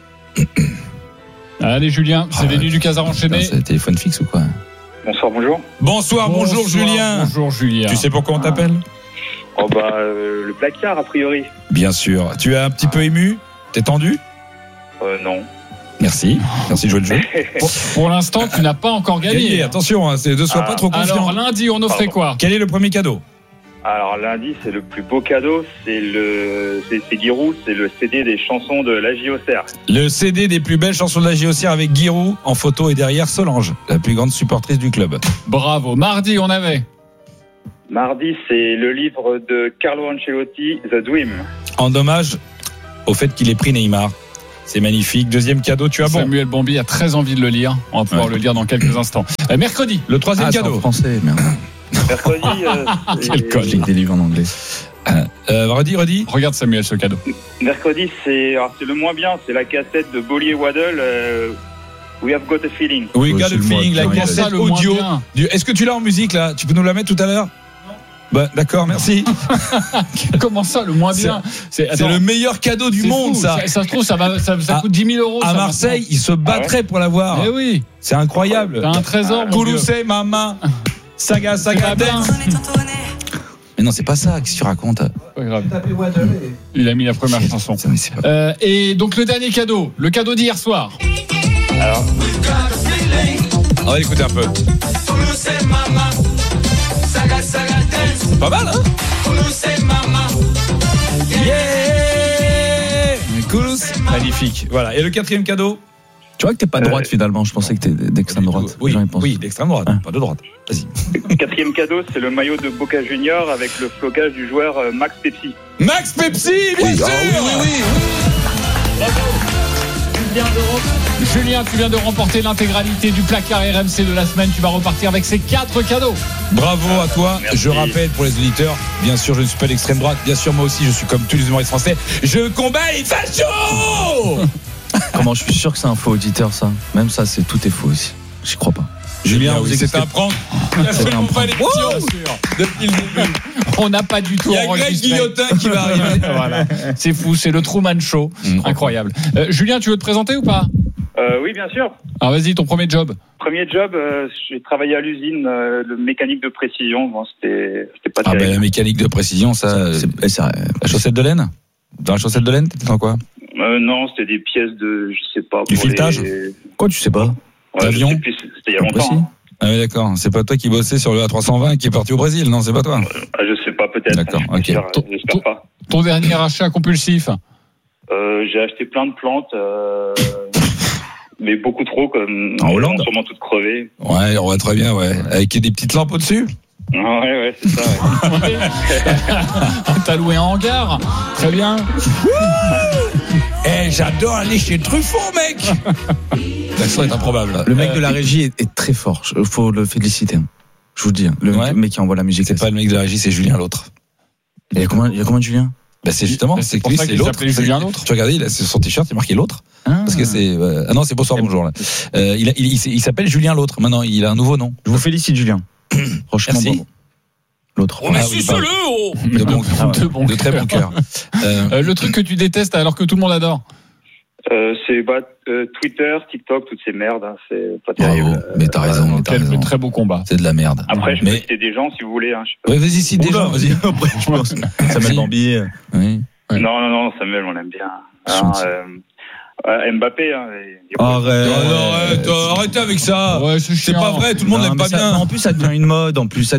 Allez Julien, c'est les nuits du Casar enchaîné. C'est téléphone fixe ou quoi? Bonsoir, bonjour Julien. Bonjour Julien. Tu sais pourquoi on t'appelle? Le placard a priori. Bien sûr. Tu es un petit peu ému? T'es tendu? Non. Merci de jouer le jeu. Pour l'instant, tu n'as pas encore gagné. Attention, ne sois pas trop confiant. Alors lundi, on offrait quoi? Quel est le premier cadeau? Alors lundi, c'est le plus beau cadeau, c'est Giroud, c'est le CD des chansons de la JOCR. Le CD des plus belles chansons de la JOCR avec Giroud en photo et derrière Solange, la plus grande supportrice du club. Bravo. Mardi, on avait Mardi, c'est le livre de Carlo Ancelotti, The Dream. En hommage au fait qu'il ait pris Neymar. C'est magnifique. Deuxième cadeau, tu as bon. Samuel Bambi a très envie de le lire. On va pouvoir le lire dans quelques instants. Mercredi. Le troisième cadeau. En français, merde. Mercredi, Quel code, j'ai des livres en anglais. Redis. Regarde Samuel ce cadeau. mercredi, c'est le moins bien. C'est la cassette de Bolly et Waddle. We have got a feeling. We got a feeling, la Comment ça, cassette le moins audio. bien Est-ce que tu l'as en musique là? Tu peux nous la mettre tout à l'heure? Bah, d'accord, merci. Comment ça, le moins bien? C'est le meilleur cadeau du monde, fou. ça. Ça se trouve, ça coûte 10 000 euros. À Marseille, ils se battraient pour l'avoir. Eh oui. C'est incroyable. T'as un trésor, mon vieux. Toulouse, maman. Saga, dance. Mais non, c'est pas ça. Qu'est-ce que tu racontes? Pas grave. Il a mis la première chanson. Et donc, le dernier cadeau. Le cadeau d'hier soir. Alors, on va l'écouter un peu. Pas mal, hein? Yeah! Magnifique. Voilà. Et le quatrième cadeau? Tu vois que t'es pas de droite finalement. Je pensais que t'es d'extrême droite. Oui, d'extrême droite, pas de droite. Vas-y. quatrième cadeau, c'est le maillot de Boca Junior avec le flocage du joueur Max Pepsi. Max Pepsi, bien sûr. Julien, tu viens de remporter l'intégralité du placard RMC de la semaine. Tu vas repartir avec ces 4 cadeaux. Bravo à toi. Merci. Je rappelle pour les auditeurs, bien sûr, je ne suis pas d'extrême droite. Bien sûr, moi aussi, je suis comme tous les humoristes français. Je combats les fachos. Comment je suis sûr que c'est un faux auditeur, ça. Même ça, tout est faux aussi. J'y crois pas. Julien, c'est un prank. Absolument pas l'émission, bien sûr. Depuis le début. On n'a pas du tout enregistré. Il y a Greg Guillotin qui va arriver. Voilà. C'est fou, c'est le Truman Show. Incroyable. Julien, tu veux te présenter ou pas? Oui, bien sûr. Alors vas-y, ton premier job. Premier job, j'ai travaillé à l'usine, le mécanique de précision. Bon, c'était pas terrible. La mécanique de précision, ça. La chaussette de laine? Dans la chaussette de laine, t'étais dans quoi? Non, c'était des pièces de, je sais pas. Du filetage? Quoi, tu sais pas? L'avion? C'était il y a longtemps. Ah oui, d'accord. C'est pas toi qui bossais sur le A320 qui est parti au Brésil, non? C'est pas toi? Je sais pas, peut-être. D'accord, ok. J'espère pas. Ton dernier achat compulsif? J'ai acheté plein de plantes, mais beaucoup trop, comme en Hollande, sûrement toutes crevées. Ouais, on voit très bien, ouais. Avec des petites lampes au-dessus. Ouais, c'est ça. Ouais. T'as loué un hangar? Très bien. J'adore aller chez Truffaut, mec. L'accent est improbable. Le mec de la régie est très fort. Il faut le féliciter. Je vous le dis. Le mec qui envoie la musique. C'est pas le mec de la régie, c'est Julien l'autre. Il y a combien de Julien? Bah c'est justement, c'est que lui, c'est l'autre. Julien l'autre. Tu regardes, il a sur son t-shirt, il est marqué l'autre. Parce que c'est. Ah non, c'est bonsoir, bonjour là. Il s'appelle Julien l'autre. Maintenant, il a un nouveau nom. Je vous félicite, Julien. Franchement, bravo. L'autre. On a su de très bon cœur. Le truc que tu détestes alors que tout le monde adore? C'est Twitter, TikTok, toutes ces merdes. Hein, c'est pas terrible. Mais t'as raison. Quel très beau combat. C'est de la merde. Après, je peux citer des gens si vous voulez. Hein, oui, vas-y, cite des gens. Vas-y. Après, je pense. Samuel Bambi. Oui. Non, Samuel, on l'aime bien. Mbappé. Hein, arrêtez avec ça. Ouais, c'est pas vrai, tout le monde l'aime pas bien. En plus, ça devient une mode.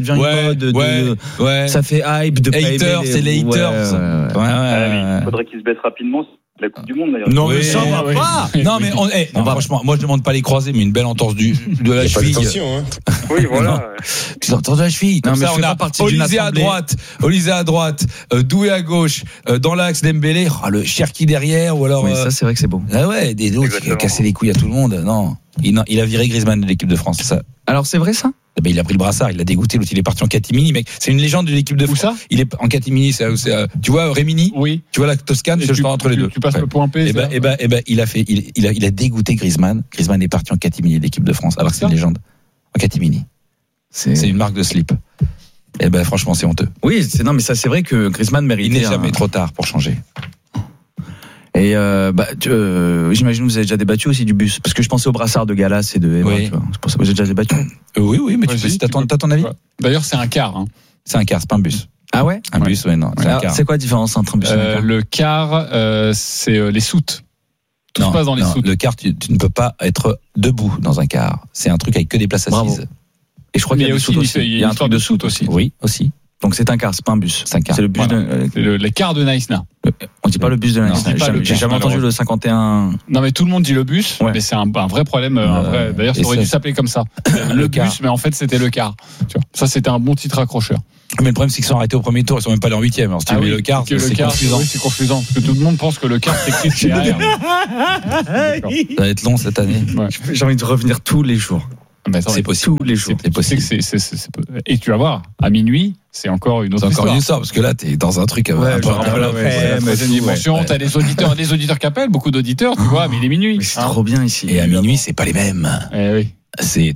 Ça fait hype de haters, c'est les haters. Il faudrait qu'il se baisse rapidement. La Coupe du Monde d'ailleurs. Non mais ça va pas. Non mais on va franchement, moi je demande pas les croisés, mais une belle entorse de la cheville. Oui voilà. Tu entends de la cheville. Non mais ça on a Olysée à droite, Doué à gauche, dans l'axe Dembélé, le Cherki derrière ou alors. Oui ça c'est vrai que c'est beau. Ah ouais, des autres qui a cassé les couilles à tout le monde. Non, il a viré Griezmann de l'équipe de France. Ça. Alors c'est vrai ça? Ben, il a pris le brassard, il l'a dégoûté, l'autre il est parti en catimini, mec. C'est une légende de l'équipe de France. Où ça? Il est en catimini, tu vois Rémini? Oui. Tu vois la Toscane, je entre les deux. Tu passes le point P. Il a dégoûté Griezmann. Griezmann est parti en catimini de l'équipe de France, alors que c'est une légende. En catimini. C'est une marque de slip. Franchement, c'est honteux. Oui, mais ça c'est vrai que Griezmann méritait. Il n'est jamais trop tard pour changer. Et j'imagine que vous avez déjà débattu aussi du bus, parce que je pensais au brassard de Galas et de Eva, tu vois. C'est pour ça que vous avez déjà débattu. Oui, mais tu peux, si t'as ton avis. D'ailleurs, c'est un car. Hein. C'est un car, c'est pas un bus. Ah ouais? Un bus, ouais, non. C'est quoi la différence entre un bus et un car? Le car, c'est les soutes. Tout se passe dans les soutes. Le car, tu ne peux pas être debout dans un car. C'est un truc avec que des places assises. Et je crois qu'il y a aussi il y a un truc de soute aussi. Oui, aussi. Donc c'est un car, c'est pas un bus. C'est un car. C'est le bus les cars de Naïsna. On dit pas le bus de Naïsna. J'ai jamais entendu le 51. Non mais tout le monde dit le bus, mais c'est un vrai problème. D'ailleurs, ça aurait dû s'appeler comme ça. Le bus, mais en fait c'était le car. Tu vois. Ça c'était un bon titre accrocheur. Mais le problème, c'est qu'ils sont arrêtés au premier tour, ils sont même pas allés en 8e. Alors, si tu mets le quart, c'est confusant. Oui, c'est confusant. Parce que tout le monde pense que le quart, c'est Chris Scherrer. Ça va être long cette année. Ouais. J'ai envie de revenir tous les jours. Mais attends, c'est possible. Tous les jours. C'est possible. Et tu vas voir, à minuit, c'est encore une autre histoire. C'est encore une histoire, parce que là, t'es dans un truc un peu troisième dimension. T'as des auditeurs qui appellent, beaucoup d'auditeurs, tu vois, mais il est minuit. Mais c'est trop bien ici. Et à minuit, c'est pas les mêmes. Eh oui. C'est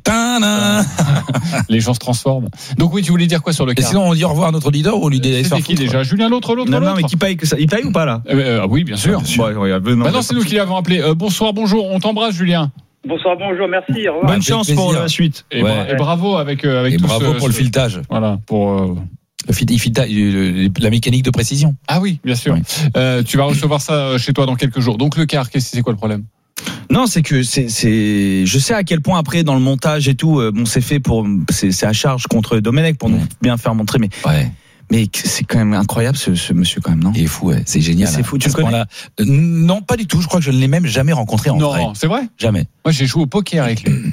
les gens se transforment. Donc oui, tu voulais dire quoi sur le quart? Et sinon, on dit au revoir à notre leader ou on lui dit c'est qui déjà? Julien, l'autre. Non, mais qui paye que ça? Il paye ou pas là? Oui, bien sûr. Non, c'est nous qui l'avons appelé. Bonsoir, bonjour. On t'embrasse, Julien. Bonsoir, bonjour, merci. Au revoir. Bonne chance pour la suite. Et bravo avec et tout bravo pour le filetage. Voilà, pour la mécanique de précision. Ah oui, bien sûr. Oui. Tu vas recevoir ça chez toi dans quelques jours. Donc le quart, c'est quoi le problème? Non, c'est que je sais à quel point après dans le montage et tout, c'est à charge contre Domenech pour nous bien faire montrer, mais c'est quand même incroyable ce monsieur quand même, non? Il est fou, c'est génial. C'est fou, tu le connais? Non, pas du tout. Je crois que je ne l'ai même jamais rencontré en vrai. Non, c'est vrai? Jamais. Moi, j'ai joué au poker avec lui.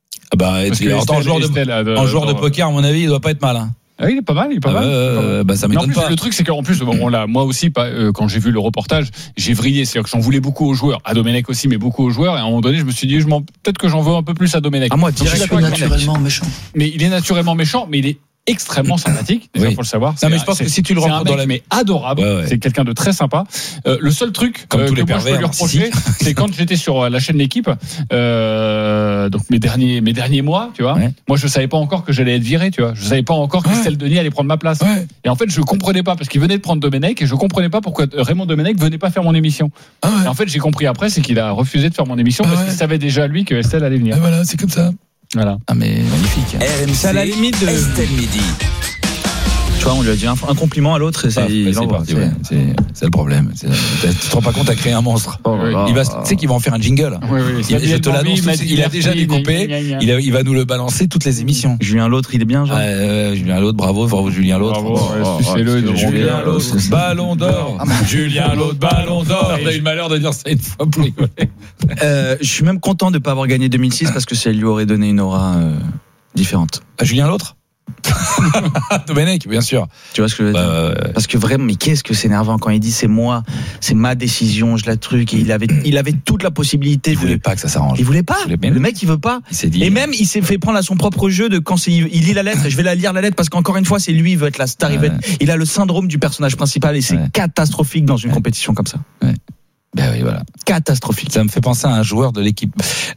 En joueur de poker, à mon avis, il doit pas être mal. Ah oui, il est pas mal, ça m'étonne pas. Le truc, c'est qu'en plus, moi aussi, quand j'ai vu le reportage, j'ai vrillé. C'est-à-dire que j'en voulais beaucoup aux joueurs, à Domenech aussi, mais beaucoup aux joueurs. Et à un moment donné, je me suis dit, peut-être que j'en veux un peu plus à Domenech. Moi, il est naturellement méchant. Mais il est naturellement méchant, mais il est extrêmement sympathique, déjà, faut le savoir. Non, mais je pense que si tu le rencontres dans la mais adorable, c'est quelqu'un de très sympa. Le seul truc que moi je peux lui reprocher, c'est quand j'étais sur la chaîne L'équipe, donc mes derniers mois, tu vois, moi je savais pas encore que j'allais être viré, tu vois. Je savais pas encore que Christelle Denis allait prendre ma place. Et en fait, je comprenais pas parce qu'il venait de prendre Domenech et je comprenais pas pourquoi Raymond Domenech venait pas faire mon émission. Et en fait, j'ai compris après, c'est qu'il a refusé de faire mon émission parce qu'il savait déjà lui que Estelle allait venir. Voilà, c'est comme ça. Voilà. Ah mais magnifique. C'est à la limite de Estelle Midi. Tu vois, on lui a dit un compliment à l'autre et c'est parti. C'est le problème. Tu te rends pas compte, à créer un monstre. Tu sais qu'il va en faire un jingle. Je te l'annonce. Il a déjà découpé. Il va nous le balancer toutes les émissions. Julien l'autre, il est bien, genre. Julien l'autre, bravo Julien l'autre. Julien l'autre, ballon d'or. Julien l'autre, ballon d'or. On a eu le malheur de dire ça une fois pour rigoler. Je suis même content de ne pas avoir gagné 2006 parce que ça lui aurait donné une aura différente. Julien l'autre. Domenech, bien sûr. Tu vois ce que je veux dire? Parce que vraiment, mais qu'est-ce que c'est énervant quand il dit c'est moi, c'est ma décision, je la truc. Et il avait toute la possibilité. Il voulait pas que ça s'arrange. Il voulait pas. Le mec, il veut pas. Il s'est dit. Et même, il s'est fait prendre à son propre jeu de quand il lit la lettre. Je vais la lire la lettre parce qu'encore une fois, c'est lui, il veut être la star. Il a le syndrome du personnage principal et c'est catastrophique dans une compétition comme ça. Ben oui, voilà. Catastrophique. Ça me fait penser à un joueur de l'équipe.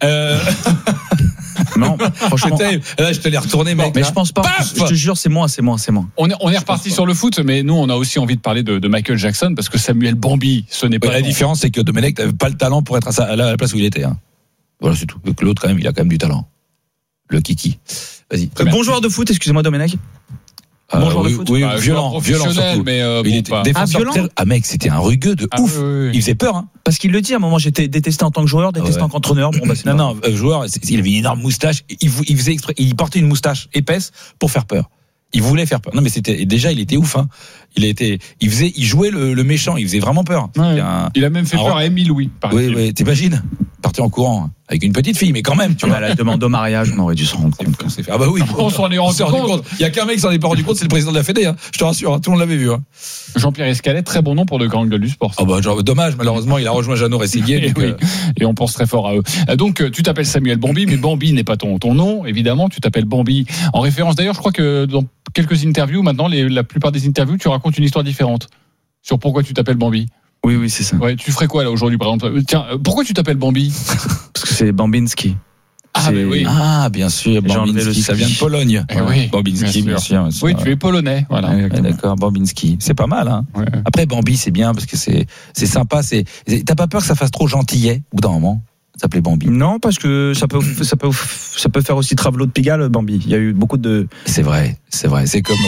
Non, franchement. Là, je te l'ai retourné, mec. Mais je pense pas. Je te jure, c'est moi. On est reparti sur le foot, mais nous, on a aussi envie de parler de Michael Jackson parce que Samuel Bambi, ce n'est pas. La différence, c'est que Domenech n'avait pas le talent pour être à la place où il était. Voilà, c'est tout. Que l'autre, quand même, il a quand même du talent. Le kiki. Vas-y. Bon joueur de foot, excusez-moi, Domenech. Bon joueur de foot. Oui, violent surtout. Mais il était défenseur. Mec, c'était un rugueux de ouf. Il faisait peur. Parce qu'il le dit à un moment, j'étais détesté en tant que joueur, détesté en tant qu'entraîneur. Non, joueur, il avait une énorme moustache. Il faisait exprès, il portait une moustache épaisse pour faire peur. Il voulait faire peur. Non, mais il était ouf. Il jouait le méchant. Il faisait vraiment peur. Il a même fait peur à Émile Louis. Oui, t'imagines? Parti en courant avec une petite fille, mais quand même, tu vois. À la demande au mariage, on aurait dû se rendre compte. Ah bah oui. On s'en est rendu compte. Il y a qu'un mec qui s'en est pas rendu compte, c'est le président de la Fédé. Je te rassure, tout le monde l'avait vu. Jean-Pierre Escalet, très bon nom pour le grand gueule du sport. Ah bah dommage, malheureusement, il a rejoint Jeannot Rességuier. Et on pense très fort à eux. Donc tu t'appelles Samuel Bambi, mais Bambi n'est pas ton nom, évidemment. Tu t'appelles Bambi en référence. D'ailleurs, je crois que dans quelques interviews, maintenant, la plupart des interviews, tu racontes une histoire différente sur pourquoi tu t'appelles Bambi. Oui, c'est ça. Ouais, tu ferais quoi là aujourd'hui, par exemple? Tiens, pourquoi tu t'appelles Bambi? Parce que c'est Bambinski. Oui. Ah, bien sûr, Bambinski, ça vient de Pologne. Oui, Bambinski, bien sûr. Oui, tu es polonais, voilà. D'accord, Bambinski. C'est pas mal, hein. Ouais. Après, Bambi, c'est bien parce que c'est sympa. T'as pas peur que ça fasse trop gentillet au bout d'un moment? Ça s'appelait Bambi. Non, parce que ça peut faire aussi Travelot de Pigalle, Bambi. Il y a eu beaucoup de. C'est vrai. C'est comme,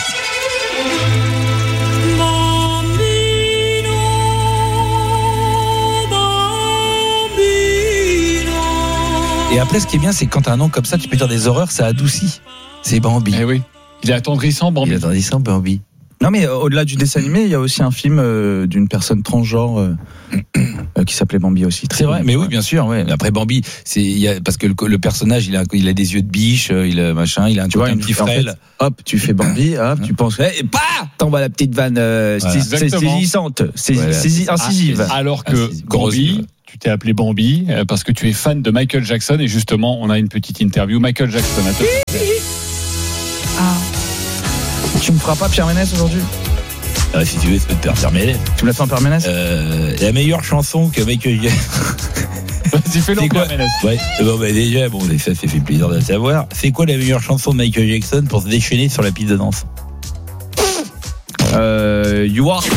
Et après, ce qui est bien, c'est que quand t'as un nom comme ça, tu peux dire des horreurs, ça adoucit. C'est Bambi. Eh oui. Il est attendrissant, Bambi. Non, mais au-delà du dessin animé, il y a aussi un film d'une personne transgenre qui s'appelait Bambi aussi. C'est vrai, mais oui, bien sûr. Ouais. Après Bambi, parce que le personnage, il a des yeux de biche, il a un petit frêle. En fait, hop, tu fais Bambi, hop, tu penses, t'envoies la petite vanne saisissante, incisive. Alors que Bambi, tu t'es appelé Bambi parce que tu es fan de Michael Jackson et justement, on a une petite interview. Michael Jackson, Tu me feras pas Pierre Ménès aujourd'hui? Si tu veux, tu peux te faire Pierre Ménès. Tu me l'as fait en Pierre Ménès? La meilleure chanson que Michael Jackson. Vas-y, fais-le Pierre Ménès. Ouais. Déjà, ça fait plaisir de le savoir. C'est quoi la meilleure chanson de Michael Jackson pour se déchaîner sur la piste de danse? You Rock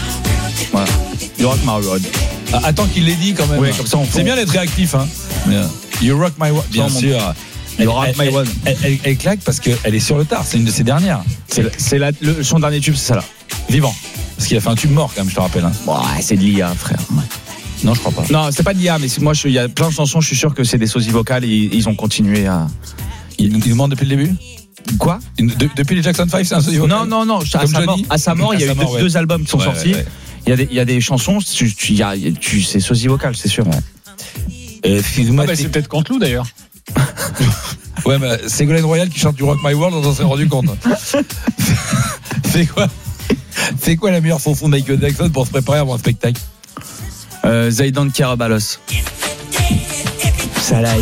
My World. Attends qu'il l'ait dit quand même. Ouais, comme ça, c'est bien d'être réactif, hein. You Rock My World. Bien sûr. Elle claque parce qu'elle est sur le tard. C'est une de ses dernières. Son dernier tube, c'est ça là. Vivant. Parce qu'il a fait un tube mort quand même, je te rappelle. Hein. Ouais, c'est de l'IA, frère. Ouais. Non, je crois pas. Non, c'est pas de l'IA, mais moi, il y a plein de chansons, je suis sûr que c'est des sosies vocales et ils ont continué à. Ils nous demandent depuis le début? Quoi? Depuis les Jackson 5, c'est un sosie vocal? Non. À sa mort, il y a eu deux albums qui sont sortis. Ouais. Il y a des chansons, c'est sosie vocale, c'est sûr. Ouais. C'est peut-être Canteloup d'ailleurs. Ouais, c'est Ségolène Royal qui chante du Rock My World, on s'en s'est rendu compte. C'est quoi la meilleure chanson de Michael Jackson pour se préparer avant un spectacle? They Don't Care About Us. Ça là,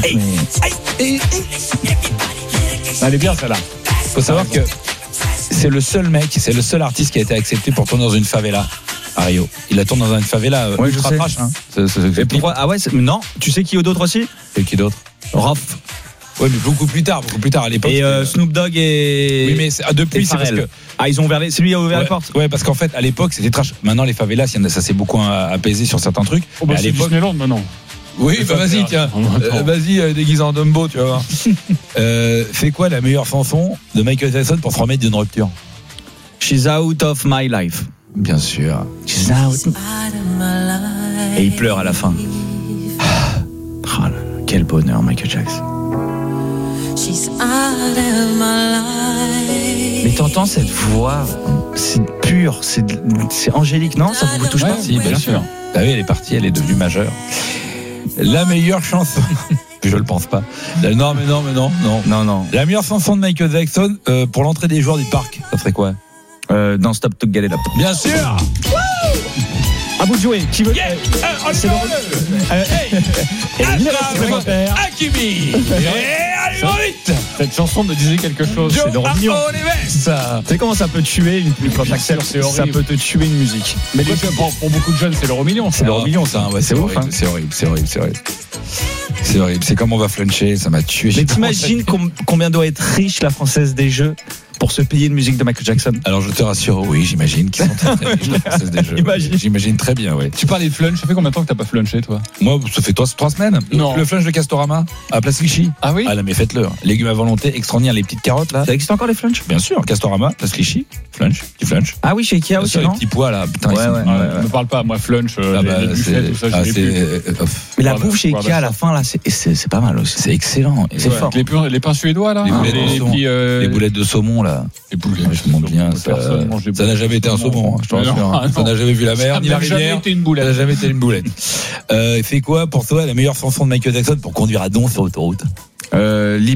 elle est bien celle-là. Faut savoir que c'est le seul artiste qui a été accepté pour tourner dans une favela à Rio. Il a tourné dans une favela ultra trash. Hein. Et pourquoi? Ah ouais, non. Tu sais qui d'autre aussi? Et qui d'autre? Raph. Ouais, mais beaucoup plus tard à l'époque. Et Snoop Dogg et. Oui, mais depuis, c'est parce que. Ils ont c'est lui qui a ouvert les portes. Ouais, parce qu'en fait, à l'époque, c'était trash. Maintenant, les favelas, ça s'est beaucoup apaisé sur certains trucs. À l'époque. Disneyland maintenant. Oui, vas-y, tiens. Vas-y, déguisé en Dumbo, tu vas voir. C'est quoi la meilleure chanson de Michael Jackson pour se remettre d'une rupture? She's Out of My Life. Bien sûr. She's out. Et il pleure à la fin. Quel bonheur, Michael Jackson. Mais t'entends cette voix, c'est pur, c'est angélique, non? Ça vous touche pas? Si, bien sûr. Ah oui, elle est partie, elle est devenue majeure. La meilleure chanson. Je le pense pas. Non. La meilleure chanson de Michael Jackson pour l'entrée des joueurs du parc, ça serait quoi? Don't Stop to Get It Up. Bien sûr. À vous de jouer. Qui veut? C'est le Hakimi. Allez, vite. Cette chanson me disait quelque chose. C'est Laurent Mignon. Tu sais comment ça peut tuer quand t'acceptes? Ça peut te tuer une musique. Mais pour beaucoup de jeunes, c'est Laurent Mignon. C'est Laurent Mignon, ça. Ouais, c'est horrible. C'est horrible. C'est comme on va fluncher. Ça m'a tué. Mais t'imagines combien doit être riche la Française des Jeux pour se payer une musique de Michael Jackson? Alors je te rassure, oui, j'imagine qu'ils sont très riches, la Française des Jeux. J'imagine très bien, oui. Tu parlais de flunch, ça fait combien de temps que t'as pas flunché, toi? Moi, ça fait 3 semaines. Non. Le flunch de Castorama à Place Clichy. Ah oui? Ah là, mais faites-le. Légumes à volonté, extraordinaire, les petites carottes là. Ça existe encore les flunch? Bien sûr, Castorama, Place Clichy, du flunch. Ah oui, chez Ikea aussi, non? Les petits pois là, putain. Ne parle pas, moi flunch, les buffets, tout ça, mais la bouffe chez Ikea à la fin là, c'est pas mal aussi. C'est excellent. C'est fort. Les pains suédois là. Les boulettes de saumon là. Les boulettes. Je monte bien. Ça n'a jamais été un saumon. Je te rassure. Ça n'a jamais vu la mer ni la rivière. Ça n'a jamais été une boulette. C'est quoi pour toi la meilleure chanson de Michael Jackson pour conduire à Don sur l'autoroute? Leave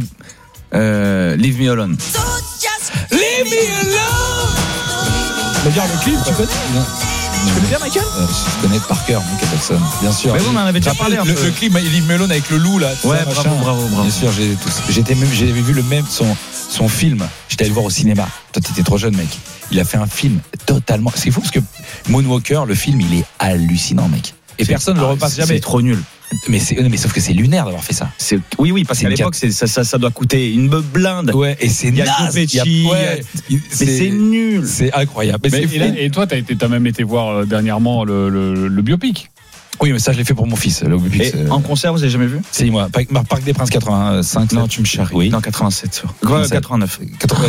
Me Alone. Leave Me Alone. Je veux dire le clip, tu connais? Tu connais bien Michael? Je connais par cœur Michael Jackson, bien sûr. Mais on en avait déjà parlé. Le clip Leave Me Alone avec le loup là. Ouais, bravo. Bien sûr, j'avais vu le même son film. J'étais allé le voir au cinéma. Toi, t'étais trop jeune, mec. Il a fait un film totalement. C'est fou parce que Moonwalker, le film, il est hallucinant, mec. Et personne ne le repasse jamais. C'est trop nul. Mais sauf que c'est lunaire d'avoir fait ça. Oui, parce qu'à l'époque, ça doit coûter une blinde. Ouais, et c'est naze. Mais c'est nul. C'est incroyable. Et toi, t'as même été voir dernièrement le biopic. Oui, mais ça, je l'ai fait pour mon fils. En concert, vous avez jamais vu? C'est moi. Parc des Princes 85. Non, tu me charries. Oui. Non, 87. 89.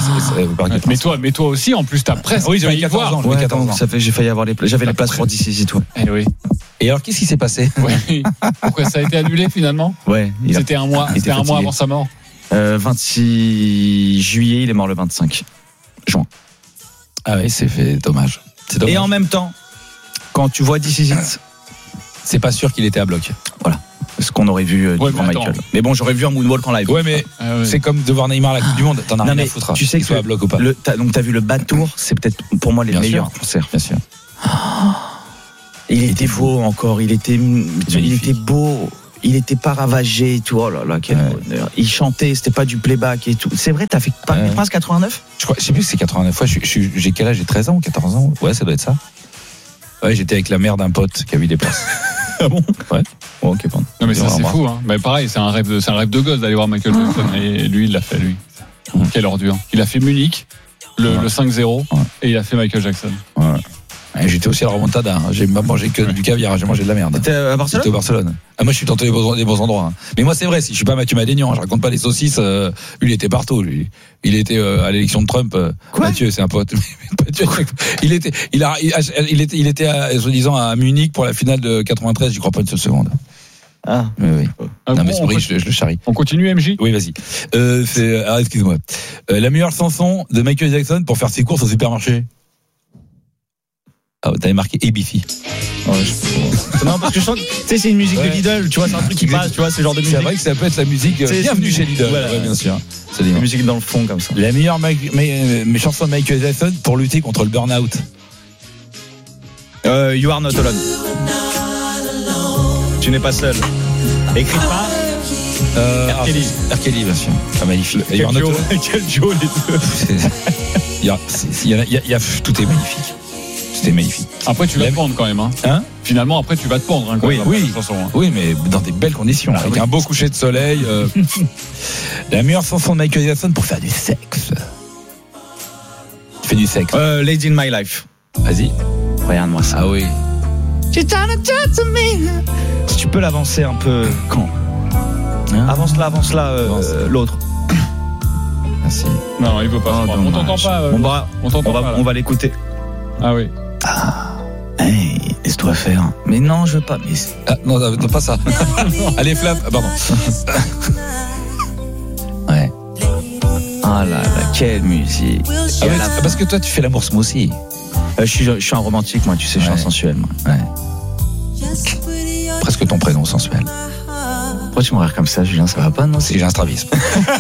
Mais toi aussi, en plus, t'as presque. Oui, j'avais 14 ans. Ouais, 14 ans. J'ai failli avoir j'avais les places pour d'ici, toi. Eh oui. Et alors, qu'est-ce qui s'est passé? Oui. Pourquoi ça a été annulé finalement? Ouais. C'était un mois avant sa mort. 26 juillet, il est mort le 25 juin. Ah oui, c'est dommage. Et en même temps, quand tu vois This Is It, c'est pas sûr qu'il était à bloc. Voilà. Ce qu'on aurait vu devant Michael. Mais bon, j'aurais vu un moonwalk en live. Ouais, mais c'est comme de voir Neymar à la Coupe du Monde. T'en as rien à foutre. Tu sais qu'il soit à bloc ou pas. Donc t'as vu le bas tour, c'est peut-être pour moi les meilleurs concerts. Bien sûr. Il était beau encore. Il était beau. Il était pas ravagé et tout. Oh là là, quel bonheur. Il chantait, c'était pas du playback et tout. C'est vrai, t'as fait Prince 89 ? Je sais plus si c'est 89. J'ai quel âge ? J'ai 13 ans ou 14 ans ? Ouais, ça doit être ça. Ouais, j'étais avec la mère d'un pote qui a vu des places. Ah bon ? Ouais. Bon, ok, pardon. Non, mais ça, c'est fou, hein. Mais pareil, c'est un rêve de gosse d'aller voir Michael Jackson. Et lui, il l'a fait, lui. Quelle ordure. Il a fait Munich, le 5-0, et il a fait Michael Jackson. Ouais. J'étais aussi à la remontada. Hein. J'ai pas mangé que du caviar, j'ai mangé de la merde. T'étais à Barcelone ? J'étais au Barcelone. Ah, moi, je suis tenté des bons endroits. Hein. Mais moi, c'est vrai, si je suis pas Mathieu Madénian, je raconte pas les saucisses. Lui, il était partout. Lui, il était à l'élection de Trump. Mathieu, c'est un pote. il était, soi-disant à Munich pour la finale de 93. J'y crois pas une seule seconde. Ah, mais oui. Non, mais c'est vrai, je le charrie. On continue, MJ ? Oui, vas-y. Excuse-moi. La meilleure chanson de Michael Jackson pour faire ses courses au supermarché. Ah, t'avais marqué ABC. Non, parce que je sens que c'est une musique de Lidl, tu vois, c'est un truc qui passe, tu vois, ce genre de musique. C'est vrai que ça peut être la musique Bienvenue chez Lidl. Voilà. Ouais, bien sûr. C'est une musique dans le fond comme ça. La meilleure mes chansons de Michael Jackson pour lutter contre le burn-out. You Are Not Alone. Tu n'es pas seul. Écrit par R. Kelly, bien sûr. Ah, magnifique. Quel duo les deux. Tout est magnifique. C'était magnifique. Après, tu vas te pendre quand même. Hein Finalement, après, tu vas te pendre. Hein, oui, mais dans des belles conditions. Avec un beau coucher de soleil. La meilleure chanson de Michael Jackson pour faire du sexe. Tu fais du sexe. Lady in My Life. Vas-y. Regarde-moi ça. Ah oui. Si tu peux l'avancer un peu. Quand Avance-la, l'autre. Merci. Non, il veut pas. On t'entend pas. On va l'écouter. Ah oui. Hey, laisse-toi faire. Mais non, je veux pas. Non, pas ça. Allez, Flav. Pardon. Ouais. Ah là là, quelle musique. Parce que toi, tu fais l'amour smoothie. Je suis un romantique, moi, tu sais, je suis un sensuel. Moi. Ouais. Presque ton prénom sensuel. Pourquoi tu me regardes comme ça, Julien? Ça va pas, non? C'est j'ai un strabisme.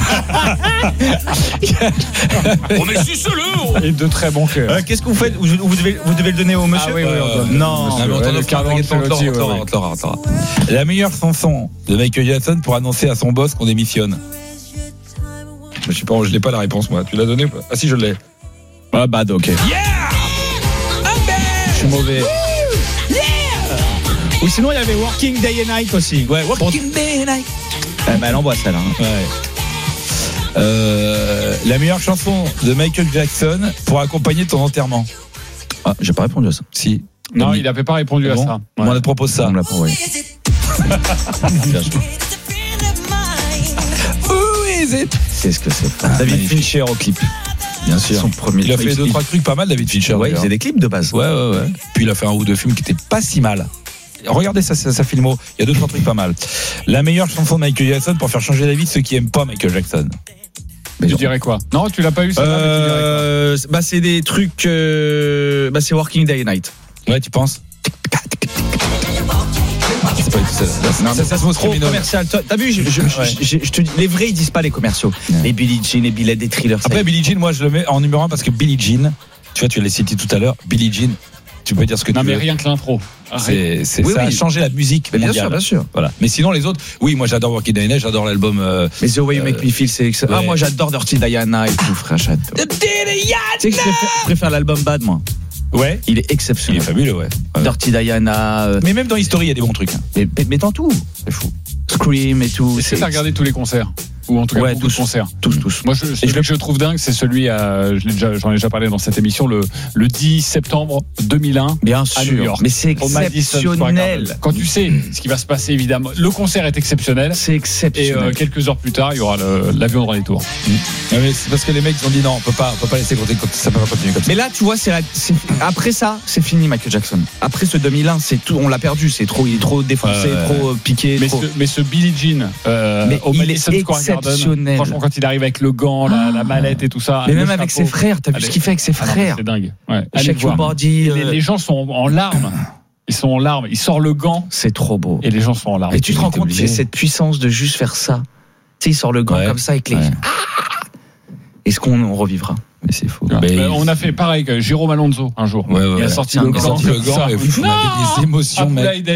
On est suceleux. Et de très bon cœur. Qu'est-ce que vous faites? Vous devez le donner au monsieur? Ah oui, non. On t'aura. La meilleure chanson de Michael Jackson pour annoncer à son boss qu'on démissionne. Je l'ai pas la réponse, moi. Tu l'as donné? Ah si, je l'ai. Ah bad, ok. Je suis mauvais. Ou sinon il y avait Working Day and Night aussi. Ouais, Working Day and Night. Elle envoie celle-là. Ouais. La meilleure chanson de Michael Jackson pour accompagner ton enterrement. Ah, j'ai pas répondu à ça. Si. Non, il n'avait pas répondu à ça. Ouais. On te propose ça. On me l'a pas envoyé. C'est ce que c'est. David Fincher au clip. Bien sûr. Son premier. Il a fait 2-3 trucs pas mal, David Fincher. Ouais, il faisait des clips de base. Ouais. Puis il a fait un ou deux films qui étaient pas si mal. Regardez sa filmo, il y a 2-3 trucs pas mal. La meilleure chanson de Michael Jackson pour faire changer d'avis de ceux qui aiment pas Michael Jackson. Mais tu dirais quoi? Non, tu l'as pas eu ça. Bah c'est des trucs. C'est Working Day and Night. Ouais, tu penses? C'est pas ça se vaut trop commercial. T'as vu, je te dis, les vrais ils disent pas les commerciaux. Ouais. Les Billie Jean, les billets des thrillers. Après Billie Jean, moi je le mets en numéro 1 parce que Billie Jean, tu vois, tu l'as cité tout à l'heure, Billie Jean. Tu peux dire ce que tu veux. Non, mais rien que l'intro. Ça a changé la musique mondiale. Bien sûr. Voilà. Mais sinon, les autres, oui, moi j'adore Working Day and Night, j'adore l'album. Mais The Way You Make Me Feel, c'est excellent. Ouais. Ah, moi j'adore Dirty Diana et tout, frère, j'adore. Dirty Diana! Tu sais que je préfère l'album Bad, moi. Ouais. Il est exceptionnel. Il est fabuleux, ouais. Dirty Diana. Mais même dans History, il y a des bons trucs. Mais dans tout. C'est fou. Scream et tout. C'est regarder tous les concerts. Ou en tout cas beaucoup de concerts. Tous. Moi, celui que je trouve dingue, c'est celui j'en ai déjà parlé dans cette émission, le 10 septembre 2001 bien à sûr, New York. Mais c'est exceptionnel. Quand tu sais ce qui va se passer, évidemment, le concert est exceptionnel. C'est exceptionnel. Et quelques heures plus tard, il y aura l'avion dans les tours. Mais c'est parce que les mecs ont dit non, on peut pas laisser compter, ça peut pas continuer comme ça. Mais là, tu vois, après ça, c'est fini, Michael Jackson. Après ce 2001, c'est tout, on l'a perdu. Il est trop défoncé, trop piqué. Mais ce Billie Jean au Madison Square Garden. Franchement, quand il arrive avec le gant, la mallette et tout ça. Mais même avec ses frères, t'as vu ce qu'il fait avec ses frères? C'est dingue. Ouais. Allez voir. Les gens sont en larmes. Ils sont en larmes. Il sort le gant. C'est trop beau. Et les gens sont en larmes. Et tu te rends compte, c'est cette puissance de juste faire ça. Tu sais, il sort le gant comme ça avec les. Est-ce qu'on revivra? Mais c'est fou. On a fait pareil que Jérôme Alonso un jour. Il a sorti le gant. Et vous avez des émotions.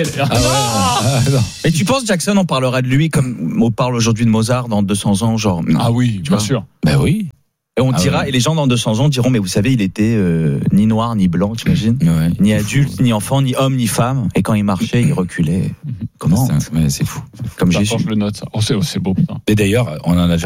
Et tu penses, Jackson, on parlera de lui comme on parle aujourd'hui de Mozart dans 200 ans, genre. Ah oui, bien sûr. Ben oui. Et on dira, et les gens dans 200 ans diront, mais vous savez, il était ni noir ni blanc, t'imagines, ni adulte, ni enfant, ni homme, ni femme. Et quand il marchait, il reculait. Comment? C'est fou. Comme Jésus. Je le note. Ça. C'est beau. Putain. Et d'ailleurs, on en a déjà